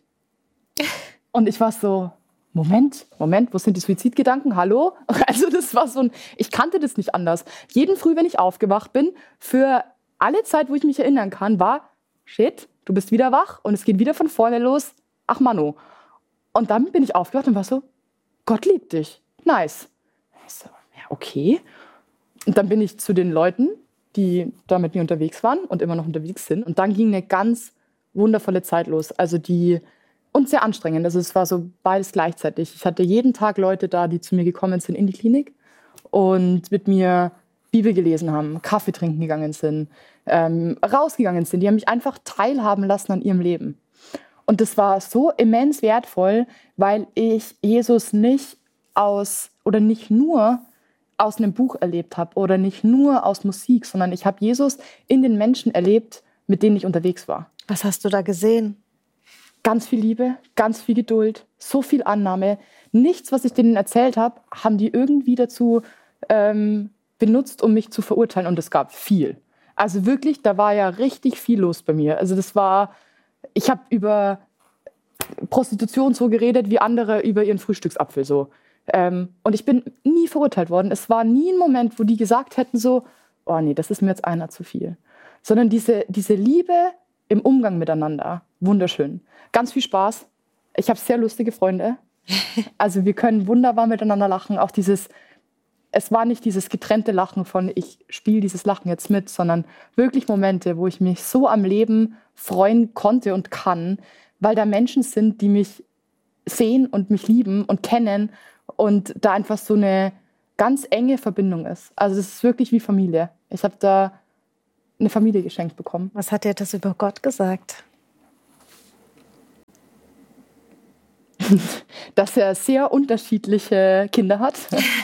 Und ich war so, Moment, Moment, wo sind die Suizidgedanken? Hallo? Also das war so ein, ich kannte das nicht anders. Jeden Früh, wenn ich aufgewacht bin, für alle Zeit, wo ich mich erinnern kann, war, shit, du bist wieder wach und es geht wieder von vorne los. Ach Mano. Und dann bin ich aufgewacht und war so, Gott liebt dich. Nice. Ich so, ja, okay. Und dann bin ich zu den Leuten, die da mit mir unterwegs waren und immer noch unterwegs sind. Und dann ging eine ganz wundervolle Zeit los. Also die, und sehr anstrengend. Also es war so beides gleichzeitig. Ich hatte jeden Tag Leute da, die zu mir gekommen sind in die Klinik und mit mir Bibel gelesen haben, Kaffee trinken gegangen sind, ähm, rausgegangen sind. Die haben mich einfach teilhaben lassen an ihrem Leben. Und das war so immens wertvoll, weil ich Jesus nicht aus, oder nicht nur aus einem Buch erlebt habe oder nicht nur aus Musik, sondern ich habe Jesus in den Menschen erlebt, mit denen ich unterwegs war. Was hast du da gesehen? Ganz viel Liebe, ganz viel Geduld, so viel Annahme. Nichts, was ich denen erzählt habe, haben die irgendwie dazu ähm, benutzt, um mich zu verurteilen. Und es gab viel. Also wirklich, da war ja richtig viel los bei mir. Also das war, ich habe über Prostitution so geredet, wie andere über ihren Frühstücksapfel so. Ähm, und ich bin nie verurteilt worden. Es war nie ein Moment, wo die gesagt hätten so, oh nee, das ist mir jetzt einer zu viel. Sondern diese, diese Liebe im Umgang miteinander, wunderschön. Ganz viel Spaß. Ich habe sehr lustige Freunde. Also wir können wunderbar miteinander lachen. Auch dieses, es war nicht dieses getrennte Lachen von, ich spiele dieses Lachen jetzt mit, sondern wirklich Momente, wo ich mich so am Leben freuen konnte und kann, weil da Menschen sind, die mich sehen und mich lieben und kennen und da einfach so eine ganz enge Verbindung ist. Also es ist wirklich wie Familie. Ich habe da eine Familie geschenkt bekommen. Was hat dir das über Gott gesagt? Dass er sehr unterschiedliche Kinder hat,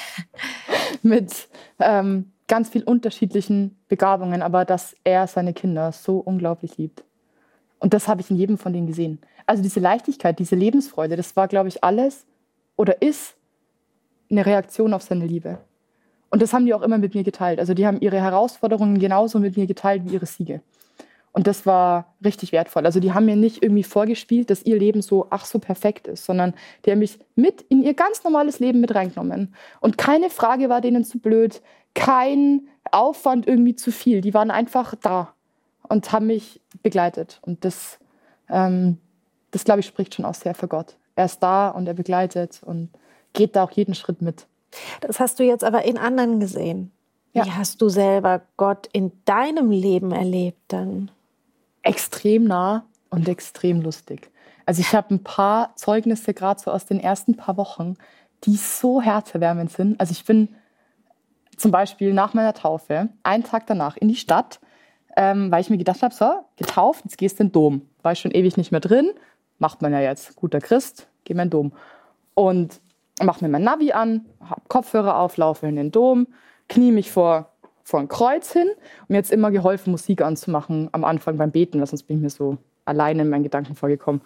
mit ähm, ganz vielen unterschiedlichen Begabungen, aber dass er seine Kinder so unglaublich liebt. Und das habe ich in jedem von denen gesehen. Also diese Leichtigkeit, diese Lebensfreude, das war, glaube ich, alles oder ist eine Reaktion auf seine Liebe. Und das haben die auch immer mit mir geteilt. Also die haben ihre Herausforderungen genauso mit mir geteilt wie ihre Siege. Und das war richtig wertvoll. Also die haben mir nicht irgendwie vorgespielt, dass ihr Leben so, ach so perfekt ist, sondern die haben mich mit in ihr ganz normales Leben mit reingenommen. Und keine Frage war denen zu blöd, kein Aufwand irgendwie zu viel. Die waren einfach da und haben mich begleitet. Und das, ähm, das glaube ich, spricht schon auch sehr für Gott. Er ist da und er begleitet und geht da auch jeden Schritt mit. Das hast du jetzt aber in anderen gesehen. Wie Ja. hast du selber Gott in deinem Leben erlebt dann? Extrem nah und extrem lustig. Also ich habe ein paar Zeugnisse gerade so aus den ersten paar Wochen, die so herzerwärmend sind. Also ich bin zum Beispiel nach meiner Taufe einen Tag danach in die Stadt, ähm, weil ich mir gedacht habe, so, getauft, jetzt gehst du in den Dom. War ich schon ewig nicht mehr drin, macht man ja jetzt. Guter Christ, geh mal in den Dom. Und mache mir mein Navi an, habe Kopfhörer auf, laufe in den Dom, knie mich vor, vor ein Kreuz hin und mir jetzt immer geholfen, Musik anzumachen am Anfang beim Beten, weil sonst bin ich mir so alleine in meinen Gedanken vorgekommen.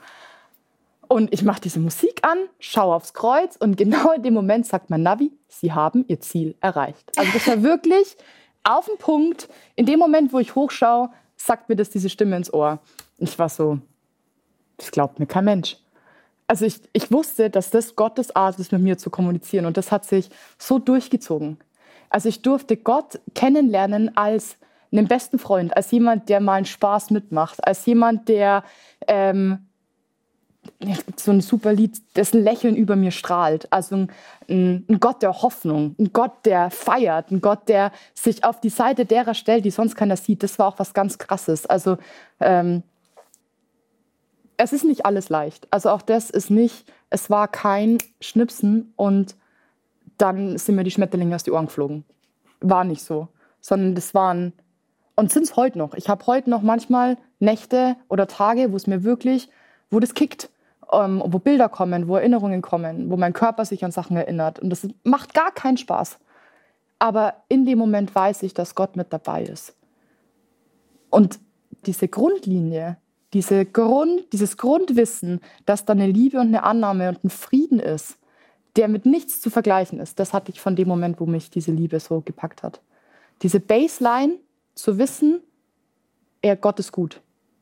Und ich mache diese Musik an, schaue aufs Kreuz und genau in dem Moment sagt mein Navi, Sie haben Ihr Ziel erreicht. Also das war wirklich auf den Punkt. In dem Moment, wo ich hochschaue, sagt mir das diese Stimme ins Ohr. Ich war so, das glaubt mir kein Mensch. Also ich, ich wusste, dass das Gottes Art ist, mit mir zu kommunizieren. Und das hat sich so durchgezogen. Also ich durfte Gott kennenlernen als einen besten Freund, als jemand, der mal einen Spaß mitmacht, als jemand, der ähm, es gibt so ein super Lied, dessen Lächeln über mir strahlt. Also ein, ein Gott der Hoffnung, ein Gott, der feiert, ein Gott, der sich auf die Seite derer stellt, die sonst keiner sieht. Das war auch was ganz Krasses. Also ähm, es ist nicht alles leicht. Also auch das ist nicht, es war kein Schnipsen und dann sind mir die Schmetterlinge aus die Ohren geflogen. War nicht so. Sondern das waren, und sind es heute noch. Ich habe heute noch manchmal Nächte oder Tage, wo es mir wirklich, wo das kickt. Ähm, wo Bilder kommen, wo Erinnerungen kommen, wo mein Körper sich an Sachen erinnert. Und das macht gar keinen Spaß. Aber in dem Moment weiß ich, dass Gott mit dabei ist. Und diese Grundlinie, diese Grund, dieses Grundwissen, dass da eine Liebe und eine Annahme und ein Frieden ist, der mit nichts zu vergleichen ist, das hatte ich von dem Moment, wo mich diese Liebe so gepackt hat. Diese Baseline zu wissen, er, Gott ist gut.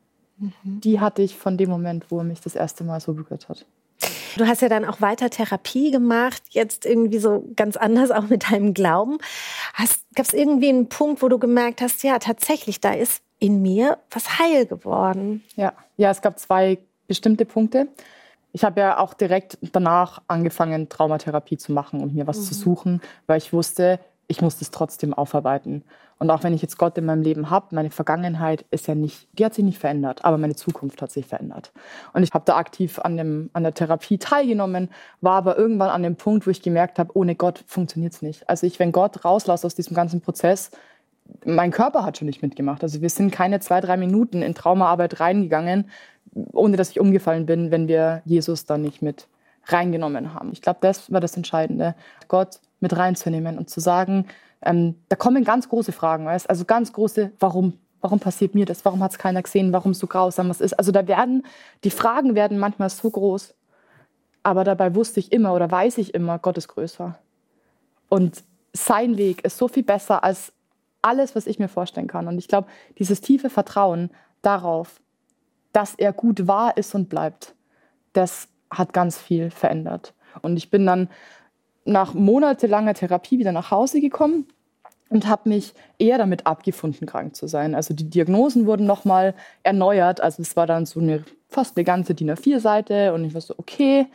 Mhm. Die hatte ich von dem Moment, wo er mich das erste Mal so berührt hat. Du hast ja dann auch weiter Therapie gemacht, jetzt irgendwie so ganz anders auch mit deinem Glauben. Gab es irgendwie einen Punkt, wo du gemerkt hast, ja, tatsächlich, da ist in mir was heil geworden? Ja, ja, es gab zwei bestimmte Punkte. Ich habe ja auch direkt danach angefangen, Traumatherapie zu machen und mir was mhm. zu suchen, weil ich wusste, ich muss das trotzdem aufarbeiten. Und auch wenn ich jetzt Gott in meinem Leben habe, meine Vergangenheit ist ja nicht, die hat sich nicht verändert, aber meine Zukunft hat sich verändert. Und ich habe da aktiv an, dem, an der Therapie teilgenommen, war aber irgendwann an dem Punkt, wo ich gemerkt habe, ohne Gott funktioniert es nicht. Also ich, wenn Gott rauslasse aus diesem ganzen Prozess, mein Körper hat schon nicht mitgemacht. Also wir sind keine zwei, drei Minuten in Traumaarbeit reingegangen, ohne dass ich umgefallen bin, wenn wir Jesus da nicht mit reingenommen haben. Ich glaube, das war das Entscheidende, Gott mit reinzunehmen und zu sagen, ähm, da kommen ganz große Fragen, weißt? Also ganz große, warum, warum passiert mir das? Warum hat es keiner gesehen? Warum so grausam was ist? Also da werden, die Fragen werden manchmal so groß, aber dabei wusste ich immer oder weiß ich immer, Gott ist größer. Und sein Weg ist so viel besser als alles, was ich mir vorstellen kann. Und ich glaube, dieses tiefe Vertrauen darauf, dass er gut war, ist und bleibt, das hat ganz viel verändert. Und ich bin dann nach monatelanger Therapie wieder nach Hause gekommen und habe mich eher damit abgefunden, krank zu sein. Also die Diagnosen wurden nochmal erneuert. Also es war dann so eine fast eine ganze D I N A vier Seite und ich war so, okay,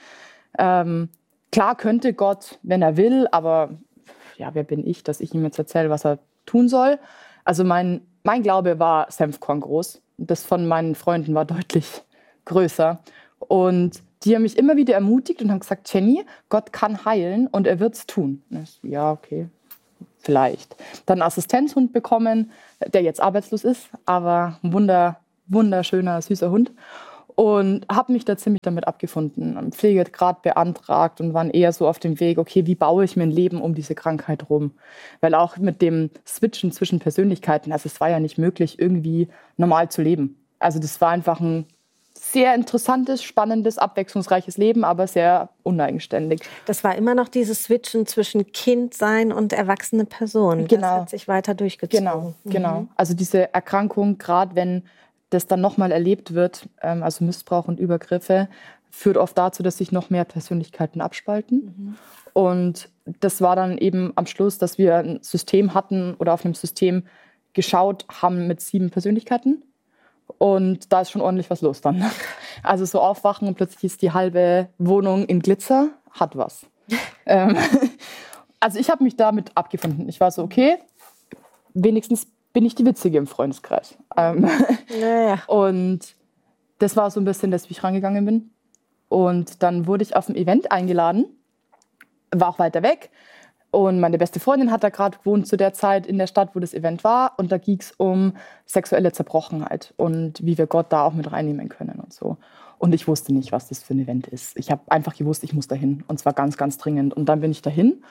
ähm, klar könnte Gott, wenn er will, aber ja, wer bin ich, dass ich ihm jetzt erzähle, was er tun soll. Also mein, mein Glaube war Senfkorn groß. Das von meinen Freunden war deutlich größer. Und die haben mich immer wieder ermutigt und haben gesagt, Jenny, Gott kann heilen und er wird es tun. Ich, ja, okay, vielleicht. Dann einen Assistenzhund bekommen, der jetzt arbeitslos ist, aber ein wunder, wunderschöner, süßer Hund. Und habe mich da ziemlich damit abgefunden. Pflegegrad beantragt und waren eher so auf dem Weg, okay, wie baue ich mir ein Leben um diese Krankheit rum? Weil auch mit dem Switchen zwischen Persönlichkeiten, also es war ja nicht möglich, irgendwie normal zu leben. Also das war einfach ein sehr interessantes, spannendes, abwechslungsreiches Leben, aber sehr uneigenständig. Das war immer noch dieses Switchen zwischen Kindsein und erwachsene Person. Genau. Das hat sich weiter durchgezogen. Genau, mhm. genau. Also diese Erkrankung, gerade wenn das dann nochmal erlebt wird, ähm, also Missbrauch und Übergriffe, führt oft dazu, dass sich noch mehr Persönlichkeiten abspalten. Mhm. Und das war dann eben am Schluss, dass wir ein System hatten oder auf einem System geschaut haben mit sieben Persönlichkeiten. Und da ist schon ordentlich was los dann. Also so aufwachen und plötzlich ist die halbe Wohnung in Glitzer, hat was. ähm, also ich habe mich damit abgefunden. Ich war so, okay, wenigstens bin ich die Witzige im Freundeskreis. Ähm, naja. Und das war so ein bisschen das, wie ich rangegangen bin. Und dann wurde ich auf ein Event eingeladen, war auch weiter weg. Und meine beste Freundin hat da gerade gewohnt zu der Zeit in der Stadt, wo das Event war. Und da ging es um sexuelle Zerbrochenheit und wie wir Gott da auch mit reinnehmen können und so. Und ich wusste nicht, was das für ein Event ist. Ich habe einfach gewusst, ich muss dahin. Und zwar ganz, ganz dringend. Und dann bin ich dahin.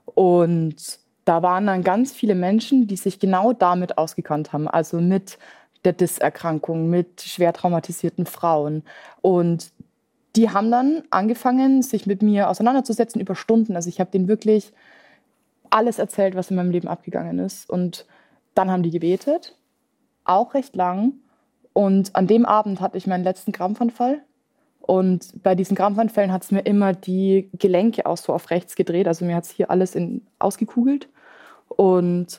Und da waren dann ganz viele Menschen, die sich genau damit ausgekannt haben. Also mit der D I S-Erkrankung, mit schwer traumatisierten Frauen. Und die haben dann angefangen, sich mit mir auseinanderzusetzen über Stunden. Also ich habe denen wirklich alles erzählt, was in meinem Leben abgegangen ist. Und dann haben die gebetet, auch recht lang. Und an dem Abend hatte ich meinen letzten Krampfanfall. Und bei diesen Krampfanfällen hat es mir immer die Gelenke auch so auf rechts gedreht. Also mir hat es hier alles in, ausgekugelt. Und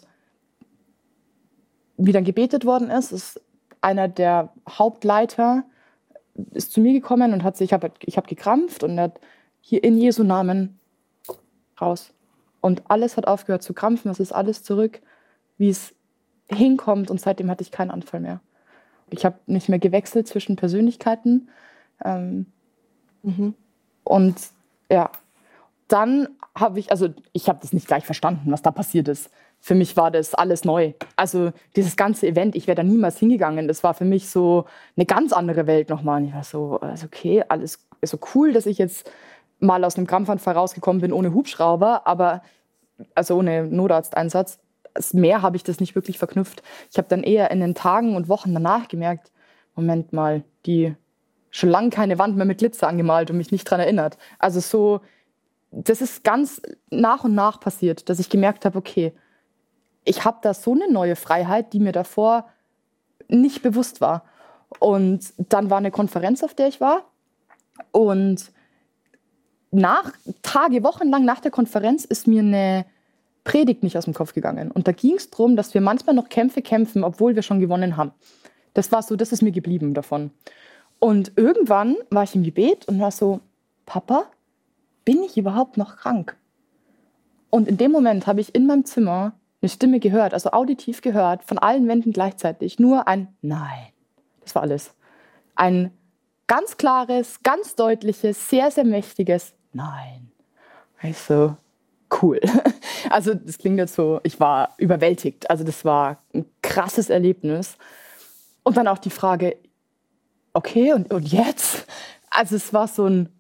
wie dann gebetet worden ist, ist einer der Hauptleiter ist zu mir gekommen und hat sich, ich habe ich hab gekrampft und er hat hier in Jesu Namen raus. Und alles hat aufgehört zu krampfen, es ist alles zurück, wie es hinkommt. Und seitdem hatte ich keinen Anfall mehr. Ich habe nicht mehr gewechselt zwischen Persönlichkeiten. Ähm, mhm. Und ja, dann habe ich, also ich habe das nicht gleich verstanden, was da passiert ist. Für mich war das alles neu. Also dieses ganze Event, ich wäre da niemals hingegangen. Das war für mich so eine ganz andere Welt nochmal. Und ich war so, also okay, alles ist so cool, dass ich jetzt mal aus einem Krampfanfall rausgekommen bin ohne Hubschrauber, aber also ohne Notarzteinsatz. Mehr habe ich das nicht wirklich verknüpft. Ich habe dann eher in den Tagen und Wochen danach gemerkt, Moment mal, die schon lange keine Wand mehr mit Glitzer angemalt und mich nicht daran erinnert. Also so, das ist ganz nach und nach passiert, dass ich gemerkt habe, okay, ich habe da so eine neue Freiheit, die mir davor nicht bewusst war. Und dann war eine Konferenz, auf der ich war. Und nach Tage, Wochen lang nach der Konferenz ist mir eine Predigt nicht aus dem Kopf gegangen. Und da ging es darum, dass wir manchmal noch Kämpfe kämpfen, obwohl wir schon gewonnen haben. Das war so, das ist mir geblieben davon. Und irgendwann war ich im Gebet und war so, Papa, bin ich überhaupt noch krank? Und in dem Moment habe ich in meinem Zimmer eine Stimme gehört, also auditiv gehört, von allen Wänden gleichzeitig. Nur ein Nein. Das war alles. Ein ganz klares, ganz deutliches, sehr, sehr mächtiges Nein. Also, cool. Also das klingt jetzt so, ich war überwältigt. Also das war ein krasses Erlebnis. Und dann auch die Frage, okay, und, und jetzt? Also es war so ein,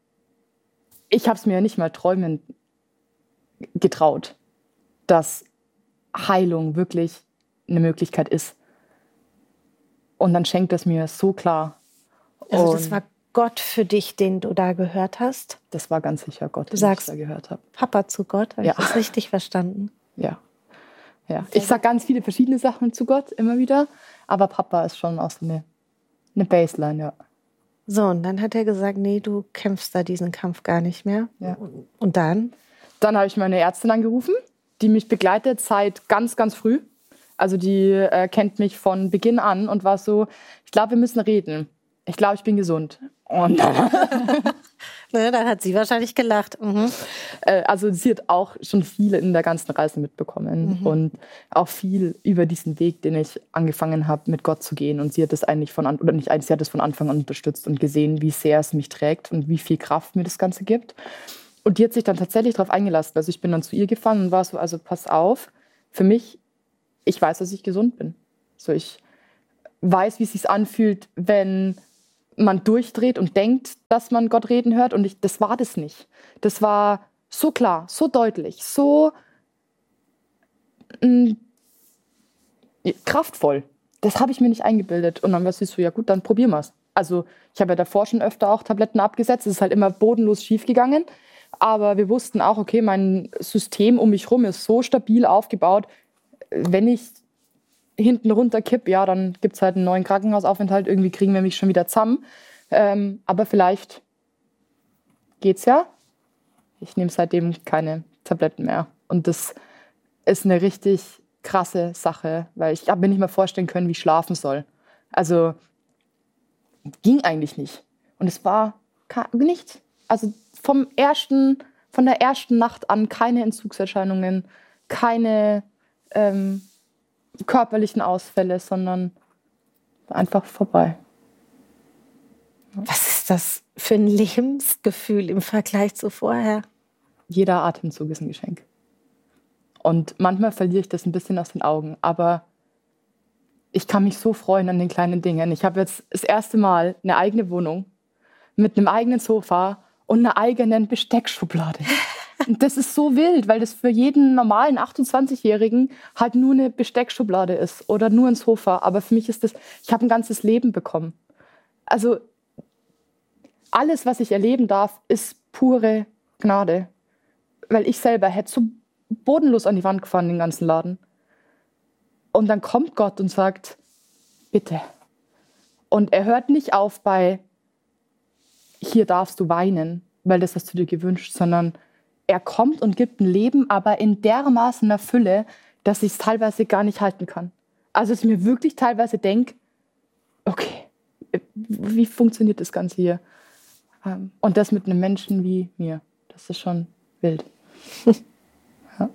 ich habe es mir ja nicht mal träumen getraut, dass Heilung wirklich eine Möglichkeit ist. Und dann schenkt es mir so klar. Also und das war Gott für dich, den du da gehört hast? Das war ganz sicher Gott, du den sagst ich da gehört habe. Papa zu Gott, habe ja. ich das richtig verstanden? Ja. ja. Ich sage ganz viele verschiedene Sachen zu Gott, immer wieder. Aber Papa ist schon auch so eine, eine Baseline, ja. So, und dann hat er gesagt, nee, du kämpfst da diesen Kampf gar nicht mehr. Ja. Und dann? Dann habe ich meine Ärztin angerufen, die mich begleitet seit ganz, ganz früh. Also die äh, kennt mich von Beginn an und war so, ich glaube, wir müssen reden. Ich glaube, ich bin gesund. Und Ne, dann hat sie wahrscheinlich gelacht. Mhm. Äh, also sie hat auch schon viel in der ganzen Reise mitbekommen mhm. und auch viel über diesen Weg, den ich angefangen habe, mit Gott zu gehen. Und sie hat das eigentlich von, oder nicht eigentlich, sie hat das von Anfang an unterstützt und gesehen, wie sehr es mich trägt und wie viel Kraft mir das Ganze gibt. Und die hat sich dann tatsächlich darauf eingelassen. Also ich bin dann zu ihr gefahren und war so, also pass auf, für mich, ich weiß, dass ich gesund bin. So, ich weiß, wie es sich anfühlt, wenn man durchdreht und denkt, dass man Gott reden hört. Und ich, das war das nicht. Das war so klar, so deutlich, so mh, kraftvoll. Das habe ich mir nicht eingebildet. Und dann war sie so, ja gut, dann probieren wir es. Also ich habe ja davor schon öfter auch Tabletten abgesetzt. Es ist halt immer bodenlos schief gegangen. Aber wir wussten auch, okay, mein System um mich herum ist so stabil aufgebaut, wenn ich hinten runter kipp, ja, dann gibt es halt einen neuen Krankenhausaufenthalt, irgendwie kriegen wir mich schon wieder zusammen. Ähm, aber vielleicht geht's ja. Ich nehme seitdem keine Tabletten mehr. Und das ist eine richtig krasse Sache, weil ich habe mir nicht mehr vorstellen können, wie ich schlafen soll. Also ging eigentlich nicht. Und es war nichts. Also vom ersten, von der ersten Nacht an keine Entzugserscheinungen, keine ähm, körperlichen Ausfälle, sondern einfach vorbei. Was ist das für ein Lebensgefühl im Vergleich zu vorher? Jeder Atemzug ist ein Geschenk. Und manchmal verliere ich das ein bisschen aus den Augen, aber ich kann mich so freuen an den kleinen Dingen. Ich habe jetzt das erste Mal eine eigene Wohnung mit einem eigenen Sofa und einer eigenen Besteckschublade. Und das ist so wild, weil das für jeden normalen achtundzwanzigjährigen halt nur eine Besteckschublade ist oder nur ein Sofa. Aber für mich ist das, ich habe ein ganzes Leben bekommen. Also alles, was ich erleben darf, ist pure Gnade. Weil ich selber hätte so bodenlos an die Wand gefahren, den ganzen Laden. Und dann kommt Gott und sagt, bitte. Und er hört nicht auf bei, hier darfst du weinen, weil das hast du dir gewünscht, sondern er kommt und gibt ein Leben, aber in dermaßener Fülle, dass ich es teilweise gar nicht halten kann. Also dass ich mir wirklich teilweise denke, okay, wie funktioniert das Ganze hier? Und das mit einem Menschen wie mir, das ist schon wild. Ja.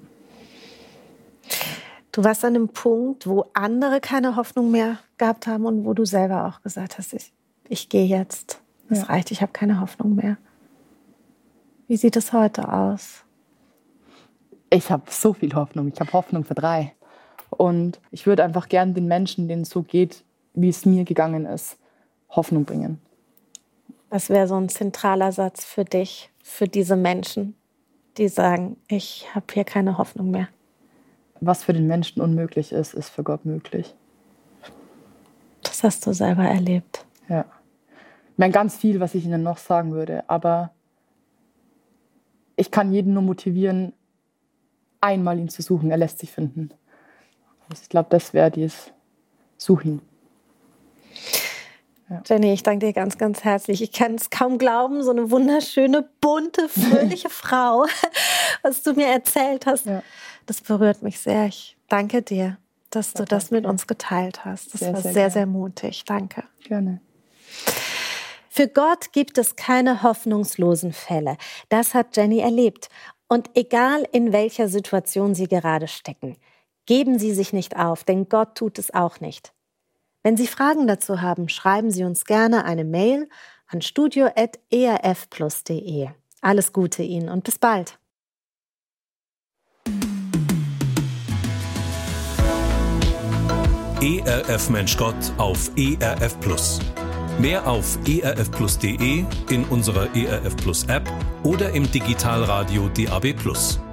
Du warst an einem Punkt, wo andere keine Hoffnung mehr gehabt haben und wo du selber auch gesagt hast, ich, ich gehe jetzt, es ja. reicht, ich habe keine Hoffnung mehr. Wie sieht es heute aus? Ich habe so viel Hoffnung. Ich habe Hoffnung für drei. Und ich würde einfach gern den Menschen, denen es so geht, wie es mir gegangen ist, Hoffnung bringen. Was wäre so ein zentraler Satz für dich, für diese Menschen, die sagen, ich habe hier keine Hoffnung mehr? Was für den Menschen unmöglich ist, ist für Gott möglich. Das hast du selber erlebt. Ja. Ich meine, ganz viel, was ich Ihnen noch sagen würde, aber ich kann jeden nur motivieren, einmal ihn zu suchen. Er lässt sich finden. Also ich glaube, das wäre dieses Such ihn. Ja. Jenny, ich danke dir ganz, ganz herzlich. Ich kann es kaum glauben, so eine wunderschöne, bunte, fröhliche Frau, was du mir erzählt hast. Ja. Das berührt mich sehr. Ich danke dir, dass ja, du das mit uns geteilt hast. Das sehr, war sehr, sehr, sehr mutig. Danke. Gerne. Für Gott gibt es keine hoffnungslosen Fälle. Das hat Jenny erlebt. Und egal in welcher Situation Sie gerade stecken, geben Sie sich nicht auf, denn Gott tut es auch nicht. Wenn Sie Fragen dazu haben, schreiben Sie uns gerne eine Mail an studio at e r f plus punkt de. Alles Gute Ihnen und bis bald. E R F Mensch Gott auf E R F Plus. Mehr auf e r f plus punkt de, in unserer E R F Plus App oder im Digitalradio D A B Plus.